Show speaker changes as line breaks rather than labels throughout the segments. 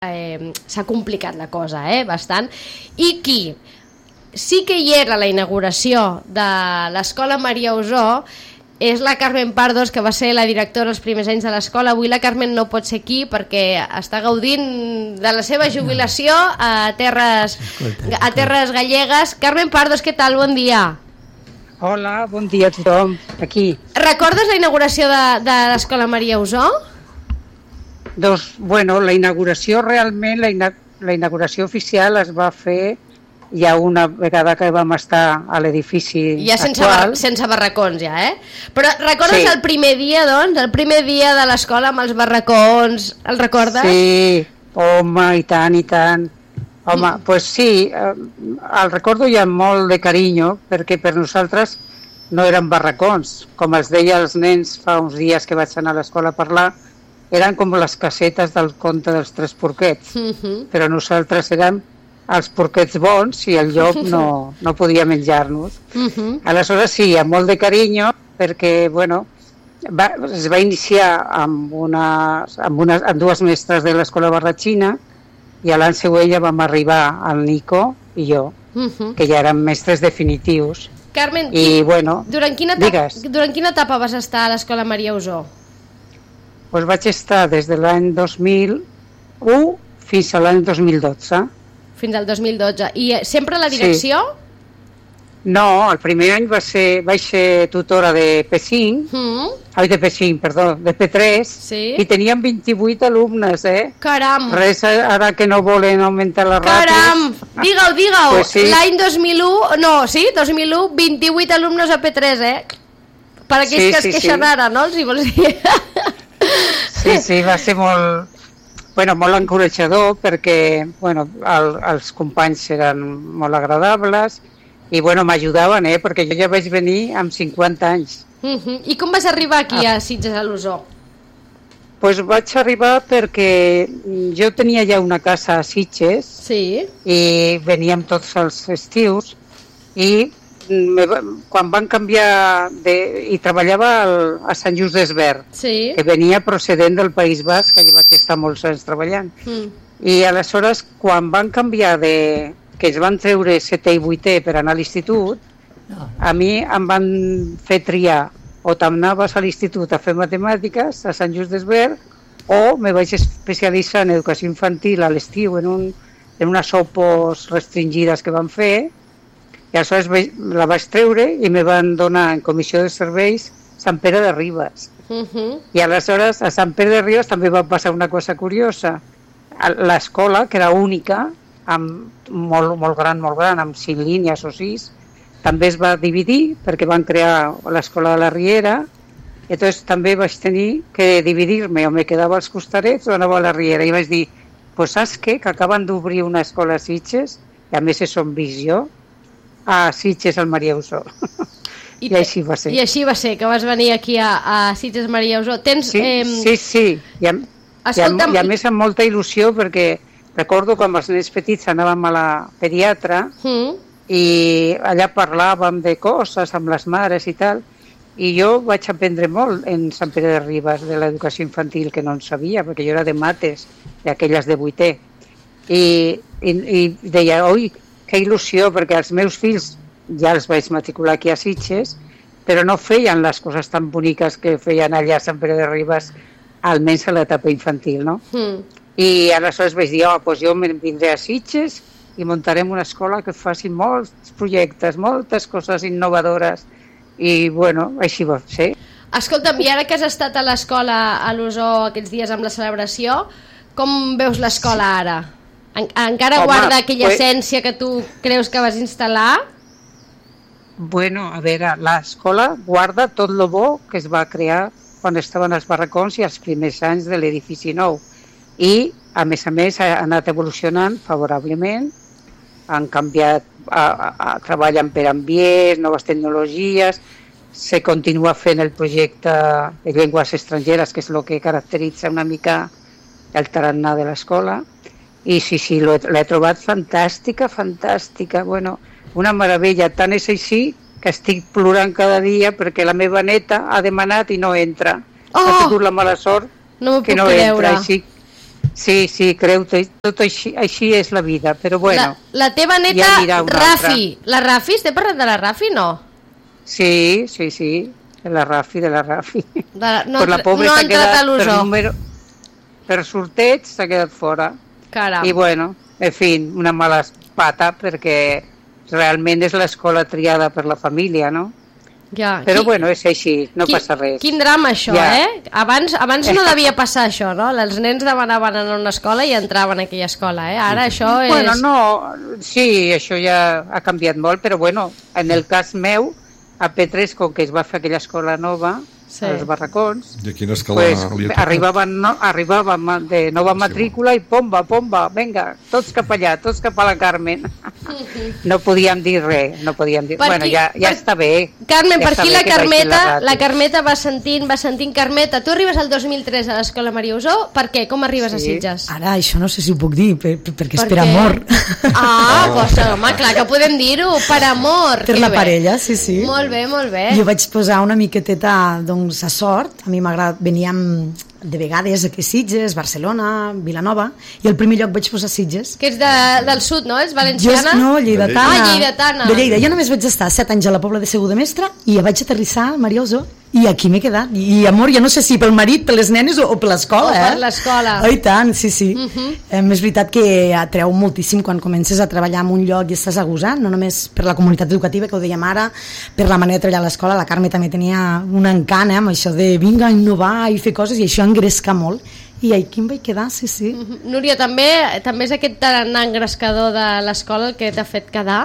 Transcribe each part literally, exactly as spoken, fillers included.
eh, s'ha complicat la cosa, eh, bastant. I qui sí que hi era a la inauguració de l'Escola Maria Usó és la Carmen Pardos, que va ser la directora els primers anys de l'escola. Avui la Carmen no pot ser aquí perquè està gaudint de la seva jubilació a terres, a terres gallegues. Carmen Pardos, què tal? Bon dia.
Hola, bon dia a tothom, aquí.
Recordes la inauguració de, de l'Escola Maria Usó?
Doncs, bueno, la inauguració realment, la, ina la inauguració oficial es va fer ja una vegada que vam estar a l'edifici
ja sense
actual.
Bar sense barracons, ja, eh? Però recordes
sí. el
primer dia, doncs? El primer dia de l'escola amb els barracons, el recordes?
Sí, home, i tant, i tant. Home, doncs pues sí, el recordo ja amb molt de carinyo, perquè per nosaltres no eren barracons. Com els deia als nens fa uns dies que vaig anar a l'escola a parlar, eren com les casetes del conte dels tres porquets, uh -huh. però nosaltres érem els porquets bons i el llop no, no podia menjar-nos. Uh -huh. Aleshores sí, amb molt de carinyo, perquè bueno, va, es va iniciar amb, una, amb, una, amb dues mestres de l'escola barratxina i a l'any següent ja vam arribar el Nico i jo, uh -huh. que ja érem mestres definitius.
Carmen,
i, bueno,
durant, quina etapa, durant quina etapa vas estar a l'Escola Maria Usó?
Pues vaig estar des de l'any dos mil u fins a l'any dos mil dotze.
Fins al dos mil dotze. I sempre a la direcció?
Sí. No, el primer any va ser, vaig ser tutora de P cinc, mm. ai, de P cinc, perdó, de P tres, sí. I teníem vint-i-vuit alumnes, eh?
Caram!
Res ara que no volen augmentar les ràtios.
Caram! Digue-ho, digue-ho!
Pues sí.
L'any dos mil u, no, sí, dos mil u, vint-i-vuit alumnes a P tres, eh? Per aquells sí, que es sí, queixen sí. ara, no? Si vols dir.
Sí, sí, va ser molt... Bueno, molt encoratjador perquè bueno, el, els companys eren molt agradables i bueno, m'ajudaven, eh, perquè jo ja vaig venir amb cinquanta anys.
Uh -huh. I com vas arribar aquí ah. a Sitges a l'Usó?
Pues vaig arribar perquè jo tenia ja una casa a Sitges
sí.
i veníem tots els estius i me, quan van canviar de, i treballava al, a Sant Just Desvern,
sí.
que venia procedent del País Basc, que hi vaig estar molts anys treballant. Mm. I aleshores, quan van canviar de... que es van treure setè i vuitè per anar a l'institut, no. a mi em van fer triar o t'anaves a l'institut a fer matemàtiques a Sant Just Desvern o me vaig especialitzar en educació infantil a l'estiu en, un, en unes opos restringides que van fer. I aleshores la vaig treure i me van donar en comissió de serveis Sant Pere de Ribes. Uh -huh. I aleshores a Sant Pere de Ribes també va passar una cosa curiosa. L'escola, que era única, amb molt, molt gran, molt gran, amb cinc línies o sis, també es va dividir perquè van crear l'escola de la Riera. I llavors també vaig tenir que dividir-me, o me quedava als costarets o anava a la Riera. I vaig dir, pues saps què? Que acaben d'obrir una escola a Sitges, i a més és on visc jo, a Sitges al Maria Usó. I, I així va ser.
I així va ser, que vas venir aquí a, a Sitges Maria Usó. Tens,
sí,
eh...
sí, sí. I a,
Escolta'm...
i, a, I a més amb molta il·lusió, perquè recordo quan els nens petits anàvem a la pediatra mm. i allà parlàvem de coses amb les mares i tal, i jo vaig aprendre molt en Sant Pere de Ribes de l'educació infantil, que no en sabia, perquè jo era de mates, d'aquelles de vuitè. I, i, i deia, oi, que il·lusió, perquè els meus fills ja els vaig matricular aquí a Sitges, però no feien les coses tan boniques que feien allà a Sant Pere de Ribes, almenys a l'etapa infantil, no? Mm. I aleshores vaig dir, oh, doncs jo me'n vindré a Sitges i muntarem una escola que faci molts projectes, moltes coses innovadores, i bueno, així va ser.
Escolta'm, i ara que has estat a l'escola a l'Usó aquests dies amb la celebració, com veus l'escola ara? En encara Home, guarda aquella pues... essència que tu creus que vas instal·lar?
Bueno, a veure, l'escola guarda tot lo bo que es va crear quan estaven els barracons i els primers anys de l'edifici nou. I, a més a més, ha anat evolucionant favorablement, han canviat, a, a, a, treballen per ambients, noves tecnologies, se continua fent el projecte de llengües estrangeres, que és el que caracteritza una mica el tarannà de l'escola. I sí, sí, l'he trobat fantàstica, fantàstica, bueno, una meravella. Tant és així que estic plorant cada dia perquè la meva neta ha demanat i no entra. Oh! Ha tingut la mala sort
no
que no
creure.
entra. Així, Sí, sí, creu-te, tot així, així és la vida, però bueno.
La, la teva neta, ja Rafi, altra. La Rafi, estem parlant de la Rafi, no?
Sí, sí, sí, de la Rafi, de la Rafi. De la,
no,
la pobra
no
s'ha quedat per, número, per sorteig, s'ha quedat fora.
Caram.
I bueno, en fi, una mala pata, perquè realment és l'escola triada per la família, no?
Ja.
Però
Qui,
bueno, és així, no
qui,
passa res.
Quin drama això, ja. eh? Abans, abans no devia passar això, no? Els nens demanaven anar a una escola i entraven a aquella escola, eh? Ara això és...
Bueno, no, sí, això ja ha canviat molt, però bueno, en el cas meu, a Petres, com que es va fer aquella escola nova, sí. als barracons,
I quina escola
pues, arribaven, no, arribaven de nova matrícula i pomba, pomba, venga, tots cap allà, tots cap a la Carmen. No podíem dir res, no podíem dir...
Per
bueno,
qui,
ja, ja
per...
està bé.
Carmen,
ja
per aquí la Carmeta, la,
la
Carmeta va sentint, va sentint Carmeta. Tu arribes al dos mil tres a l'Escola Maria Usó, per què? Com arribes sí. a Sitges?
Ara, això no sé si ho puc dir, per, per, perquè
per
és per
què?
amor.
Ah, oh. pues, home, clar que podem dir-ho, per amor.
Per la bé. Parella, sí, sí.
Molt bé, molt bé.
Jo vaig posar una miqueteta, doncs, a sort. A mi m'agrada, veníem de vegades aquí a Sitges, Barcelona, Vilanova, i el primer lloc vaig posar Sitges.
Que ets de, del sud, no? Ets valenciana?
Jo, no, lleidatana.
Ah, lleidatana.
De Lleida. Jo només vaig estar set anys a la Pobla de Segur de Mestre i ja vaig aterrissar a Maria Usó. I aquí m'he quedat. I, amor, jo no sé si pel marit, per les nenes o, o per l'escola,
eh?
O
per l'escola.
Oh, i tant, sí, sí.
Uh -huh.
eh, és veritat que atreu moltíssim quan comences a treballar en un lloc i estàs a gusar, no només per la comunitat educativa, que ho dèiem ara, per la manera de treballar a l'escola. La Carme també tenia un encant, eh, amb això de vinga a innovar i fer coses, i això engresca molt. I aquí em vaig quedar, sí, sí.
Uh -huh. Núria, també, també és aquest tarannà engrescador de l'escola el que t'ha fet quedar?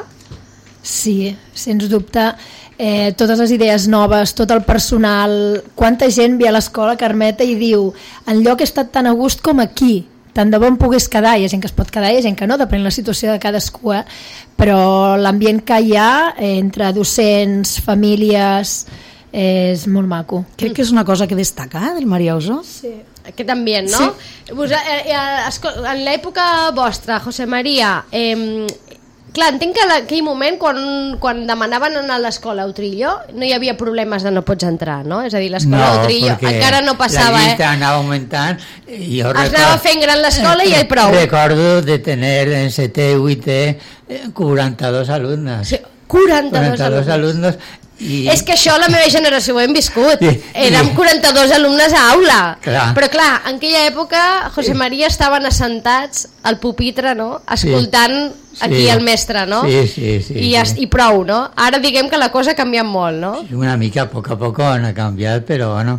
Sí, sens dubte. Eh, totes les idees noves, tot el personal, quanta gent ve a l'escola, Carmeta, i diu enlloc he estat tan a gust com aquí, tant de bo em pogués quedar. Hi ha gent que es pot quedar, hi ha gent que no, depèn la situació de cadascú, eh? Però l'ambient que hi ha eh, entre docents, famílies, eh, és molt maco.
Crec que és una cosa que destaca, eh, del Maria Usó.
Sí. Aquest ambient, no? Sí. Vos, eh, eh, en l'època vostra, José María, eh, clar, entenc que en aquell moment, quan, quan demanaven anar a l'escola a Utrillo, no hi havia problemes de no pots entrar, no? És a dir, l'escola
no,
a Utrillo encara no passava,
la
eh?
llista anava augmentant. I jo
es record... anava fent gran l'escola i ja hi prou.
Recordo de tener en setè i vuitè quaranta-dos alumnes.
Sí, quaranta-dos,
quaranta-dos alumnes.
I... És que això la meva generació ho hem viscut. Érem quaranta-dos alumnes a aula.
Clar.
Però clar, en aquella època José María estaven assentats al pupitre, no? Escoltant sí. aquí sí. el mestre, no?
Sí, sí, sí.
I,
sí.
I prou, no? Ara diguem que la cosa ha canviat molt, no?
Una mica, a poc a poc ha canviat, però bueno...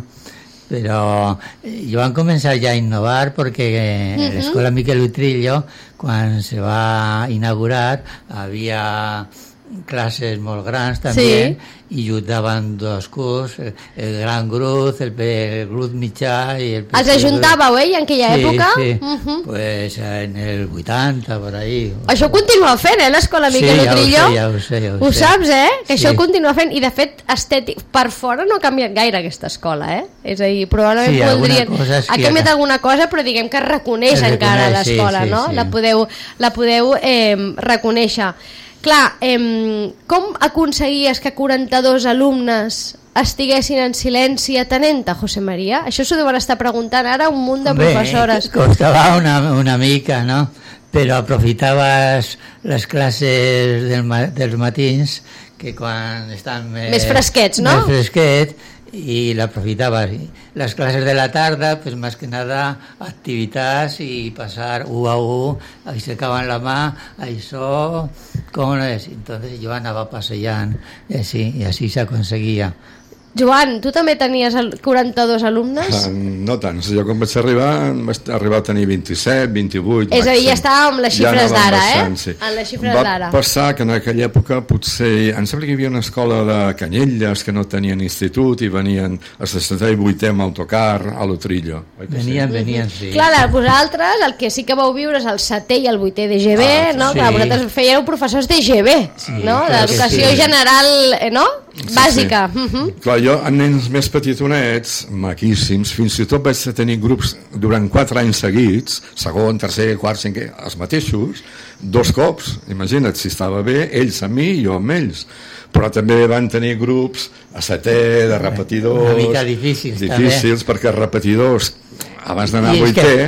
Però jo van començar ja a innovar perquè uh-huh. l'escola Miquel Utrillo, quan se va inaugurar, havia classes molt grans també, sí. i juntaven dos curs, el, el gran grup, el, el grup mitjà i el...
Els ajuntàveu, eh, en aquella
sí,
època?
Sí,
uh-huh.
pues en el vuitanta, por ahí.
Això ho continua fent, eh, l'escola Miquel
sí,
Utrillo?
Sí, ja ho sé, ja ho sé.
Ho saps, eh? Que
sí.
això ho continua fent, i de fet, estètic, per fora no ha canviat gaire aquesta escola, eh? És a dir, probablement
sí,
voldrien...
Sí,
ha canviat alguna cosa, però diguem que reconeix, reconeix encara l'escola, sí, sí, no? Sí. La podeu, la podeu eh, reconèixer. Clar, eh, com aconseguies que quaranta-dos alumnes estiguessin en silenci atenent a José María? Això s'ho deuen estar preguntant ara un munt de
Bé,
professores.
Costava una, una mica, no? Però aprofitaves les classes del, dels matins, que quan estan més,
més fresquets, no?
Més fresquets, i l'aprofitaves. Les classes de la tarda, pues más que nada activitats i passar u a u, aixecaven la mà, això, com és? Entonces jo anava passejant, i així, i així s'aconseguia.
Joan, tu també tenies quaranta-dos alumnes?
Uh, no tant, jo quan vaig arribar vaig arribar a tenir vint-i-set, vint-i-vuit
és a dir, ja estàvem amb les xifres
ja
d'ara,
baixant,
eh?
Sí.
En les xifres
va
d'ara.
passar que en aquella època potser, em sembla que hi havia una escola de Canyelles que no tenien institut i venien a setè i vuitè amb autocar a l'Utrillo.
Venien, venien, sí.
Clar, vosaltres el que sí que vau viure és el setè i el vuitè de G B, ah, no? Sí. Clar, vosaltres fèieu professors de G B, sí, no? D'educació sí. general, no? Bàsica.
Sí, sí. Uh-huh. Clar, jo en nens més petitonets, maquíssims, fins i tot vaig tenir grups durant quatre anys seguits, segon, tercer, quart, cinquè, els mateixos, dos cops, imagina't, si estava bé, ells amb mi i jo amb ells. Però també van tenir grups a setè, de repetidors...
Una mica difícils,
difícils, també. Perquè els repetidors, abans d'anar a vuitè,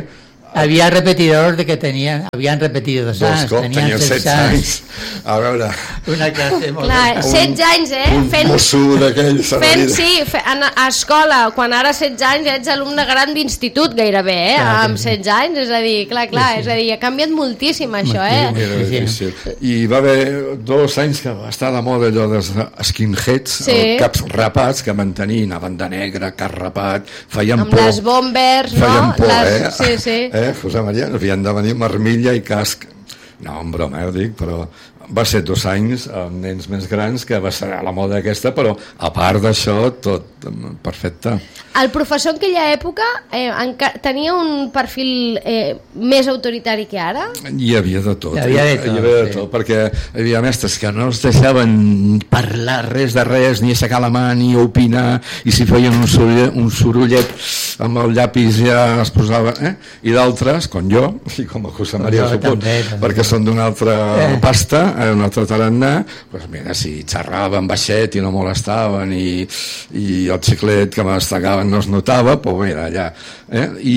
Había repetidors de que tenien, havien repetit dos, dos anys,
cop, tenien setze anys. A veure...
Una classe molt...
Clar, setze anys, eh?
Un
fent,
mosso d'aquells...
Fent, sí, fe, a, a escola, quan ara setze anys ets alumne gran d'institut gairebé, eh? Clar, amb setze anys, és a dir, clar, clar, sí, sí. És a dir, ha canviat moltíssim això, eh?
Era difícil. I va haver dos anys que va estar de moda allò dels skinheads, sí. caps rapats, que mantenien, anaven de negre, cap rapat, feien
amb
por.
Amb les bombers, no?
Feien por,
les...
eh?
Sí, sí.
Eh, José María, havien de venir amb armilla i casc. No, en broma, eh, ho dic, però va ser dos anys amb nens més grans que va ser a la moda aquesta, però a part d'això, tot perfecte.
El professor en aquella època eh, tenia un perfil eh, més autoritari que ara?
Hi havia de tot.
Hi havia de tot,
hi havia de
sí.
tot perquè hi havia mestres que no els deixaven parlar res de res, ni aixecar la mà, ni opinar, i si feien un sorollet, un sorollet amb el llapis ja es posava... Eh? I d'altres, com jo, i com el José María, suposo, perquè són d'una altra eh. pasta, un altre tarannà, doncs mira, si xerraven baixet i no molestaven i, i el xiclet que mastegaven no es notava, doncs mira, allà. Eh? I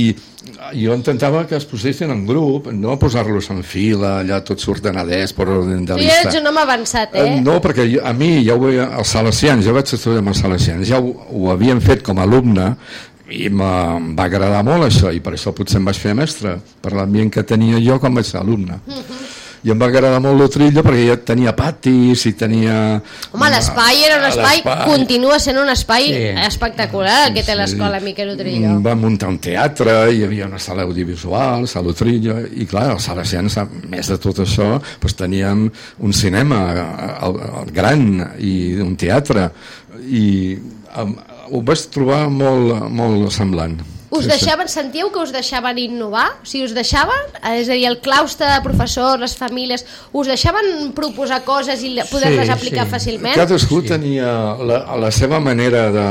jo intentava que es posessin en grup, no posar-los en fila, allà tots ordenadets per ordre de
llista. Tu ja ets un home avançat, eh?
No, perquè jo, a mi, ja ho veia, els salesians, jo vaig estudiar amb els salesians, ja ho, ho havien fet com a alumne, i em va agradar molt això, i per això potser em vaig fer mestre, per l'ambient que tenia jo quan vaig ser alumne. Uh-huh. I em va agradar molt l'Utrillo perquè ja tenia patis i tenia...
Home, l'espai era un espai, continua sent un espai sí. espectacular el que té l'escola Miquel Utrillo.
Va muntar un teatre, hi havia una sala audiovisual, a l'Utrillo, i clar, els salesians, a més de tot això, doncs teníem un cinema el, el gran i un teatre, i um, ho vaig trobar molt, molt semblant.
Us deixaven, sentíeu que us deixaven innovar? O sigui, us deixaven, és a dir, el claustre de professors, les famílies, us deixaven proposar coses i poder-les sí, aplicar sí. fàcilment?
Cadascú
sí.
tenia la, la seva manera de...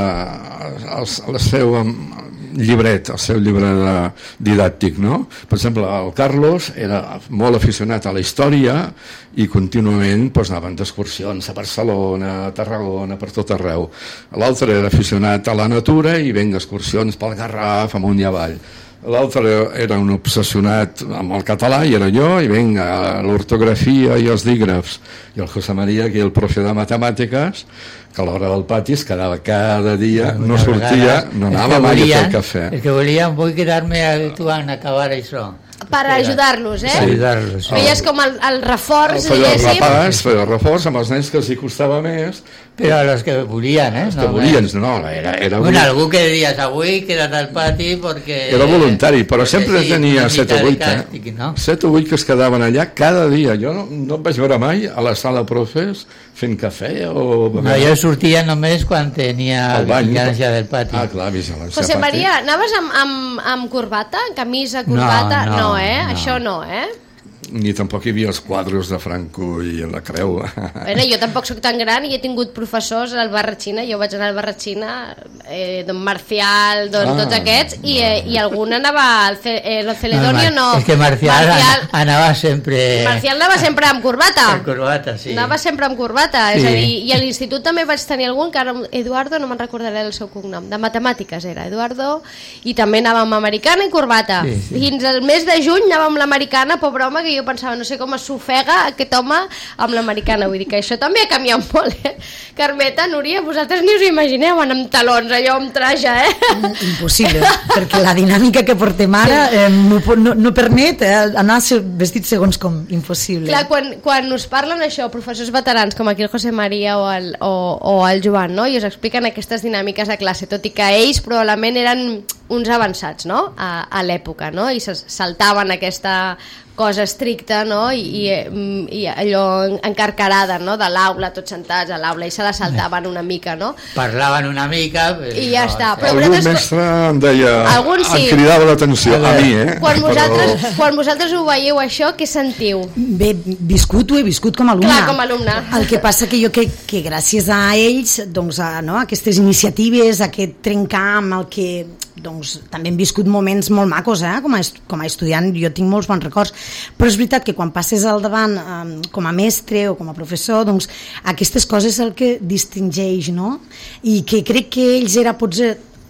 El, el seu llibret, el seu llibre de, didàctic, no? Per exemple, el Carlos era molt aficionat a la història i contínuament doncs, anaven d'excursions a Barcelona, a Tarragona, per tot arreu. L'altre era aficionat a la natura i venga excursions pel Garraf, amunt i avall. L'altre era un obsessionat amb el català i era jo, i vinga, l'ortografia i els dígrafs. I el José María, que era el profe de matemàtiques, que a l'hora del pati es quedava cada dia, no sortia, no anava mai a fer el cafè.
El que volien, vull quedar-me habituant a acabar això.
Per ajudar-los, eh?
Per ajudar-los, sí.
Feies com el, el reforç,
el diguéssim. El feia el reforç amb els nens que els hi costava més.
Però els que volien, eh?
Els que no, volien, no, era... era
bueno, algú que diries, avui queda't al pati perquè...
Era voluntari, però sempre sí, tenia set o vuit,
càstig,
eh?
No?
set o vuit que es quedaven allà cada dia. Jo no, no em vaig veure mai a la sala profes fent cafè o...
No, jo sortia només quan tenia vigilància del pati.
Ah, clar, vigilància
José María, anaves amb, amb, amb corbata? Camisa, corbata?
No, no,
no eh?
No.
Això no, eh?
Ni tampoc hi havia els quadros de Franco i la creu.
Bueno, jo tampoc sóc tan gran i he tingut professors al Barratxina, jo vaig anar al Barratxina, eh, don Marcial, don, ah, tots aquests, i, eh, i algun anava al Ce, eh, Celedonio, no.
És que Marcial, Marcial anava sempre...
Marcial anava sempre amb corbata.
Amb corbata, sí.
Anava sempre amb corbata, sí. És a dir, i a l'institut també vaig tenir algun, que ara Eduardo, no me'n recordaré el seu cognom, de matemàtiques era, Eduardo, i també anava amb americana i corbata. Sí, sí. Fins al mes de juny anava amb l'americana, pobre home, que jo pensava, no sé com es s'ofega aquest home amb l'americana, vull dir que això també ha canviat molt, eh? Carmeta, Núria, vosaltres ni us imagineu anar amb talons, allò amb traja, eh?
Impossible, perquè la dinàmica que portem ara eh, no, no, no permet eh, anar vestit segons com, impossible.
Clar, quan, quan us parlen això, professors veterans com aquí el José María o el, o, o el Joan, no? I us expliquen aquestes dinàmiques a classe, tot i que ells probablement eren uns avançats, no? A, a l'època, no? I se saltaven aquesta cosa estricta, no? I, i, i allò encarcarada, no? De l'aula, tots sentats a l'aula, i se la saltaven una mica, no?
Parlaven una mica...
I ja
no,
està.
Però algun vosaltres... mestre em deia...
Algun sí.
Em cridava l'atenció, a mi, eh?
Quan vosaltres, Però... quan vosaltres ho veieu això, què sentiu?
Bé, viscut ho he viscut com a alumne.
Clar, com a alumne.
El que passa que jo crec que gràcies a ells, doncs, a, no, aquestes iniciatives, aquest trencar amb el que... doncs també hem viscut moments molt macos, eh? com, a com a estudiant jo tinc molts bons records, però és veritat que quan passes al davant eh, com a mestre o com a professor, doncs aquestes coses és el que distingeix, no? I que crec que ells era potser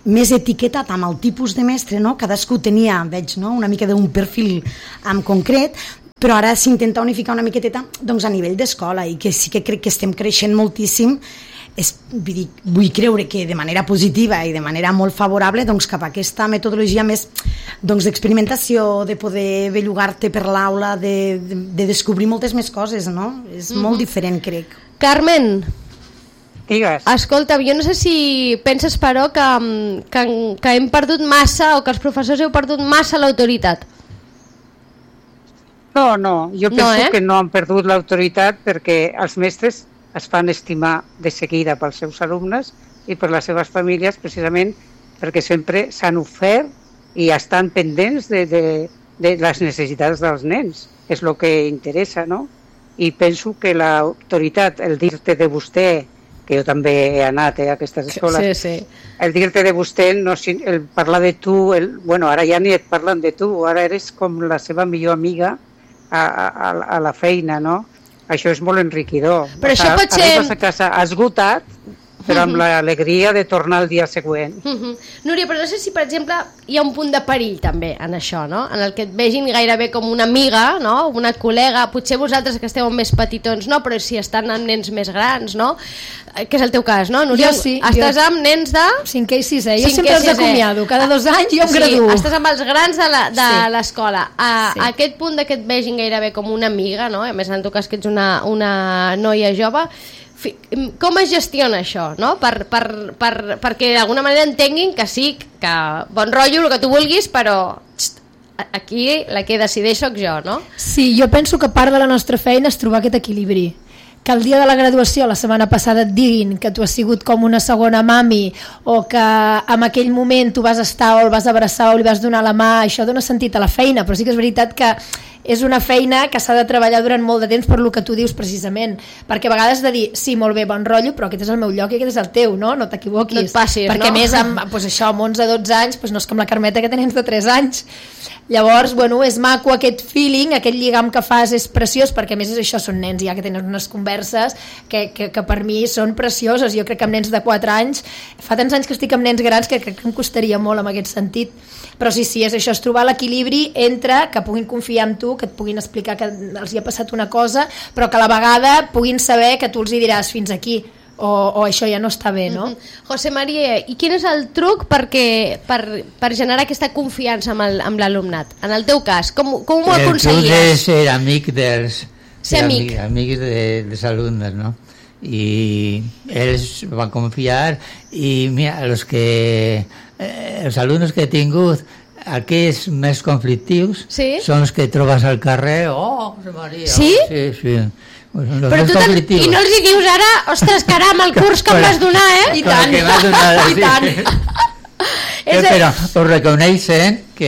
més etiquetat amb el tipus de mestre, no? Cadascú tenia, veig, no? Una mica d'un perfil en concret, però ara s'intenta unificar una miqueteta doncs, a nivell d'escola, i que sí que crec que estem creixent moltíssim. És, vull, dir, vull creure que de manera positiva i de manera molt favorable doncs, cap a aquesta metodologia més doncs, d'experimentació, de poder bellugar-te per l'aula, de, de, de descobrir moltes més coses, no? És mm-hmm. molt diferent, crec.
Carmen,
digues.
Escolta, jo no sé si penses, però, que, que, que hem perdut massa, o que els professors heu perdut massa l'autoritat.
No, no, jo penso
no, eh?
que no han perdut l'autoritat, perquè els mestres es fan estimar de seguida pels seus alumnes i per les seves famílies, precisament perquè sempre s'han ofert i estan pendents de, de, de les necessitats dels nens. És el que interessa, no? I penso que l'autoritat, el dir-te de vostè, que jo també he anat eh, a aquestes escoles,
sí, sí.
el dir-te de vostè, no, el parlar de tu, el, bueno, ara ja ni et parlen de tu, ara eres com la seva millor amiga a, a, a la feina, no? Això és molt enriquidor.
Però això pot ser...
Arribes a casa esgotat, però amb l'alegria de tornar el dia següent.
Uh-huh. Núria, però no sé si, per exemple, hi ha un punt de perill també en això, no? En el que et vegin gairebé com una amiga, no? Una col·lega, potser vosaltres que esteu més petitons, no? Però si estan amb nens més grans, no? Que és el teu cas, no, Núria?
Jo sí.
Estàs
jo...
amb nens de...
cinquè i sisè. Jo sempre els acomiado. Cada dos anys jo em
sí,
graduo.
Estàs amb els grans de l'escola. Sí. A,
sí.
a aquest punt de que et vegin gairebé com una amiga, no? A més, en el teu cas que ets una, una noia jove, com es gestiona això, no? Per, per, per, perquè d'alguna manera entenguin que sí, que bon rotllo, el que tu vulguis, però txt, aquí la que decideix soc jo, no?
Sí, jo penso que part de la nostra feina és trobar aquest equilibri. Que el dia de la graduació, la setmana passada, et diguin que tu has sigut com una segona mami, o que en aquell moment tu vas estar o el vas abraçar o li vas donar la mà, això dona sentit a la feina, però sí que és veritat que és una feina que s'ha de treballar durant molt de temps per lo que tu dius precisament, perquè a vegades de dir, sí, molt bé, bon rotllo, però aquest és el meu lloc i aquest és el teu, no? No t'equivoquis.
No et passis,
perquè
no?
Perquè més amb, doncs això, amb onze dotze anys, doncs no és com la Carmeta que té nens de tres anys. Llavors, bueno, és maco aquest feeling, aquest lligam que fas és preciós, perquè a més és això, són nens ja que tenen unes converses que, que, que per mi són precioses. Jo crec que amb nens de quatre anys, fa tants anys que estic amb nens grans que crec que em costaria molt en aquest sentit, però sí, sí, és això, és trobar l'equilibri entre que puguin confiar en tu, que et puguin explicar que els hi ha passat una cosa, però que a la vegada puguin saber que tu els hi diràs fins aquí, o, o això ja no està bé, no?
Mm-hmm. José María, i quin és el truc perquè, per, per generar aquesta confiança amb l'alumnat? En el teu cas, com, com ho aconseguies?
El truc és ser amic dels...
Ser amic.
Amics de, dels alumnes, no? I ells van confiar i mira, los que, eh, els alumnes que he tingut, aquests més conflictius,
sí?
són els que trobes al carrer. Oh, José María.
Sí?
Sí, sí. Los
però tu i no els hi dius ara, ostres, caram, el curs que em vas donar, eh?
I tant, que m'has donat,
i tant.
Sí. Però ho reconeixen que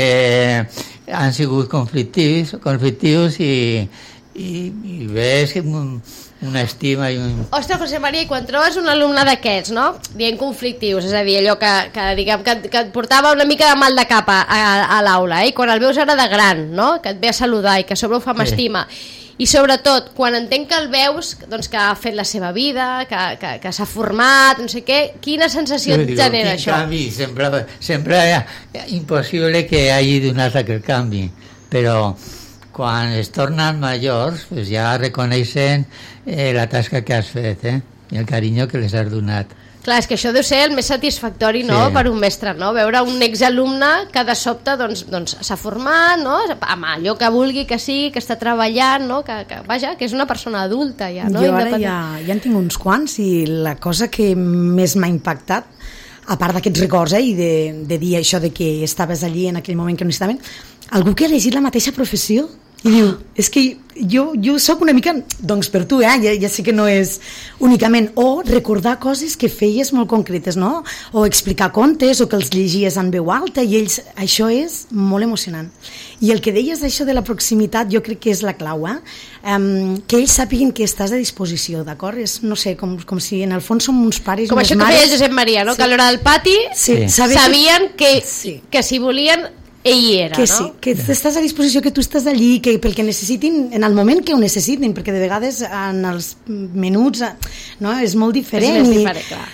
han sigut conflictius, conflictius i, i, i ves una estima i un...
Ostres, José María, i quan trobes un alumne d'aquests, no? Dient conflictius, és a dir, allò que, que, diguem, que, que et portava una mica de mal de cap a, a, a l'aula, eh? I quan el veus ara de gran, no? Que et ve a saludar i que a sobre ho fa amb sí. estima. I sobretot, quan entenc que el veus, doncs que ha fet la seva vida, que, que, que s'ha format, no sé què, quina sensació et genera això?
Canvi, sempre, sempre és impossible que hagi donat aquell canvi, però quan es tornen majors pues ja reconeixen eh, la tasca que has fet, eh? I el carinyo que les has donat.
Clar, és que això deu ser el més satisfactori, no?, sí. Per un mestre, no? Veure un exalumne que de sobte doncs, doncs, s'ha format, no?, amb allò que vulgui que sigui, que està treballant, no?, que, que, vaja, que és una persona adulta ja, no?
Jo ara ja, ja en tinc uns quants i la cosa que més m'ha impactat, a part d'aquests records eh, i de, de dir això de que estaves allí en aquell moment que no estaven, algú que ha llegit la mateixa professió i diu, és que jo, jo sóc una mica, doncs per tu, eh? ja, ja sé que no és únicament, o recordar coses que feies molt concretes, no? O explicar contes, o que els llegies en veu alta, i ells, això és molt emocionant. I el que deies d'això de la proximitat, jo crec que és la clau, eh? Um, que ells sàpiguen que estàs a disposició, d'acord? És, no sé, com, com si en el fons som uns pares
com
i unes
això
mares...
que feia el Josep Maria, no? Sí. Que a l'hora del pati
sí.
sabien que,
sí.
que si volien ell hi era,
que
no?
sí, que estàs a disposició, que tu estàs allí, que pel que necessitin, en el moment que ho necessitin, perquè de vegades en els menuts no, és molt diferent.
És més diferent, clar.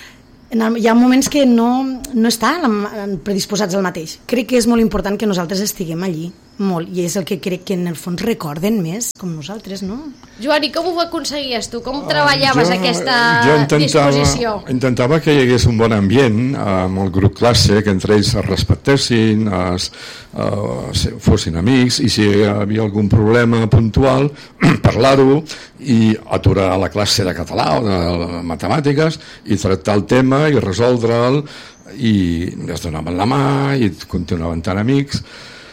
en el, hi ha moments que no, no estan predisposats al mateix. Crec que és molt important que nosaltres estiguem allí, molt, i és el que crec que en el fons recorden més, com nosaltres, no?
Joan, i com ho aconseguies tu? Com treballaves
jo,
aquesta
jo intentava,
disposició?
Intentava que hi hagués un bon ambient amb el grup classe, que entre ells es respectessin, es, es, fossin amics, i si hi havia algun problema puntual, parlar-ho i aturar la classe de català o de matemàtiques i tractar el tema i resoldre'l, i es donaven la mà i continuaven tan amics.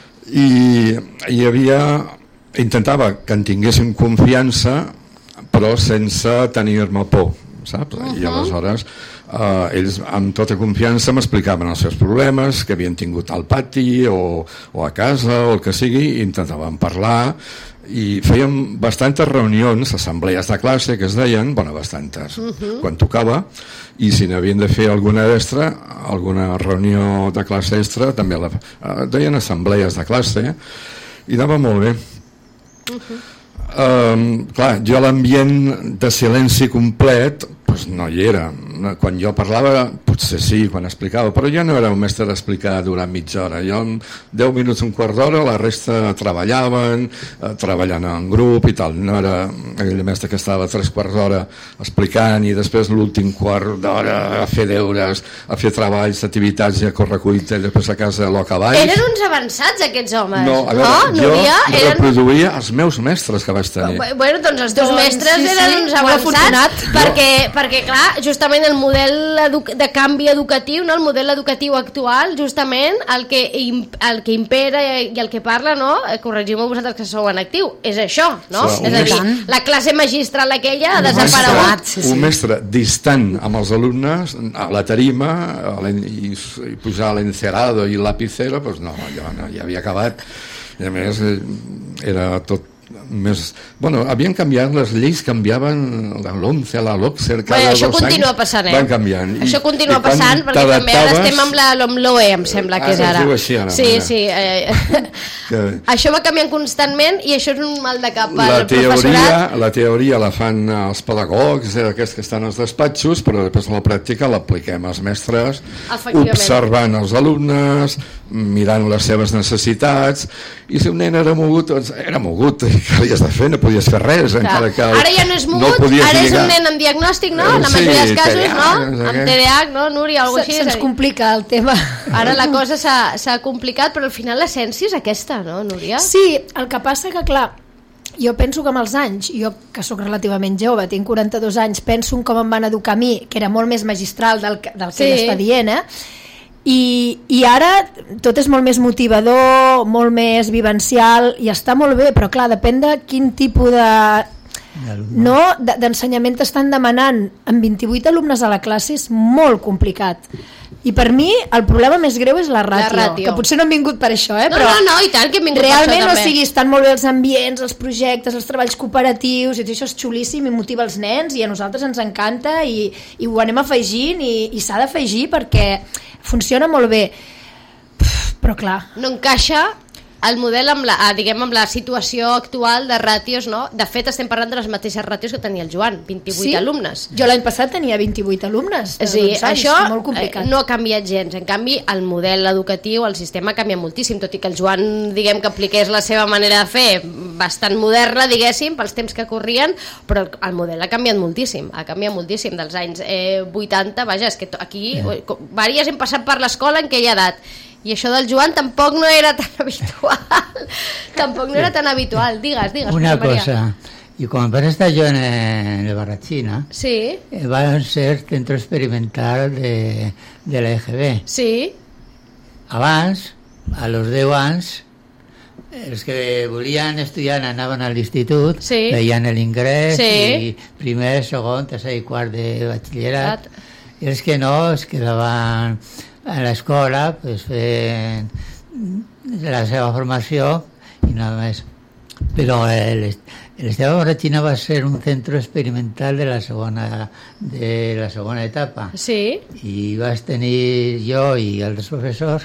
I hi havia, intentava que en tinguessin confiança però sense tenir-me por, saps? Uh-huh. I aleshores eh, ells amb tota confiança m'explicaven els seus problemes que havien tingut al pati o, o a casa o el que sigui, i intentaven parlar, i fèiem bastantes reunions, assemblees de classe que es deien, bueno, bastantes, uh-huh. quan tocava, i si n'havien de fer alguna extra, alguna reunió de classe extra, també la eh, deien assemblees de classe, i anava molt bé. Uh-huh. Um, clar, jo l'ambient de silenci complet pues no hi era. Quan jo parlava potser sí, quan explicava, però jo no era un mestre d'explicar durant mitja hora. Jo en deu minuts, un quart d'hora, la resta treballaven, eh, treballant en grup i tal. No era aquell mestre que estava tres quarts d'hora explicant i després l'últim quart d'hora a fer deures, a fer treballs, activitats i a correcuita i després a casa a lo cavall.
Eren uns avançats aquests homes,
no? A veure,
no?
jo
Núria, eren...
reproduïa els meus mestres que vaig tenir.
Bueno, doncs els teus
doncs,
mestres
sí,
eren
sí,
uns avançats, perquè, perquè clar, justament el model de canvi educatiu, no? El model educatiu actual, justament el que, el que impera i el que parla, no? Corregiu-me vosaltres que sou en actiu, és això, no?
Sí,
és a dir, la classe magistral aquella ha desaparegut.
Sí, sí. Un mestre distant amb els alumnes a la tarima a i, i pujar a l'encerado i el lapicero, doncs no, allò no, ja havia acabat, i a més era tot més... Bueno, havien canviat les lleis, canviaven de l'once a la l'Oxer cada
bueno,
dos anys.
Continua passant, eh?
Van canviant. I,
això continua passant, perquè també ara estem amb la l'O M L O E, em sembla que és ara.
Ah, així, ara
sí, mira. sí. Eh, que... Això va canviant constantment i això és un mal de cap al professorat.
La teoria la fan els pedagogs, eh, aquests que estan als despatxos, però després la pràctica l'apliquem als mestres, observant els alumnes, mirant les seves necessitats, i si un nen era mogut, doncs era mogut, i què havies de fer? No podies fer res. Encara que el...
Ara ja no és mogut, no ara és un nen amb diagnòstic, no? En la majoria dels casos,
T D A H,
no? Amb T D A H, no, Núria, alguna cosa així.
Se'ns complica el tema.
Ara la cosa s'ha complicat, però al final l'essència és aquesta, no, Núria?
Sí, el que passa que, clar, jo penso que amb els anys, jo que sóc relativament jove, tinc quaranta-dos anys, penso en com em van educar a mi, que era molt més magistral del que, del que sí. està dient, eh? I, i ara tot és molt més motivador, molt més vivencial i està molt bé, però clar, depèn de quin tipus de no, d'ensenyament t'estan demanant. Amb vint-i-vuit alumnes a la classe és molt complicat. I per mi el problema més greu és la ràtio, la ràtio. Que potser no han vingut per això, eh?
No,
però
no, no, i tant que hem vingut
realment,
per això,
o sigui, estan molt bé els ambients, els projectes, els treballs cooperatius, i això és xulíssim i motiva els nens i a nosaltres ens encanta i, i ho anem afegint i, i s'ha d'afegir perquè funciona molt bé. Però clar,
no encaixa el model amb la, diguem, amb la situació actual de ràtios, no? De fet, estem parlant de les mateixes ràtios que tenia el Joan, vint-i-vuit
sí?
alumnes.
Jo l'any passat tenia vint-i-vuit alumnes.
Sí,
anys,
això
molt complicat.
no ha canviat gens. En canvi, el model educatiu, el sistema ha canviat moltíssim, tot i que el Joan, diguem, que apliqués la seva manera de fer bastant moderna, diguéssim, pels temps que corrien, però el, el model ha canviat moltíssim, ha canviat moltíssim dels anys eh, vuitanta, vaja, és que aquí yeah. Vàries hem passat per l'escola en aquella edat, i això del Joan tampoc no era tan habitual tampoc no era tan habitual digues, digues
una cosa, y cuando para estar yo en el Barrachina
sí.
eh, va a ser centro experimental de, de la E G B
sí.
Abans, a los deu anys els que volien estudiar anaven a l'institut,
sí.
veien l'ingrés
sí.
i primer, segon, tercer i quart de batxillerat i els que no es quedaven a l'escola pues, fent la seva formació i nada més. Però el, el Esteve Barrachina va ser un centre experimental de la segona, de la segona etapa.
Sí.
I vas tenir jo i altres professors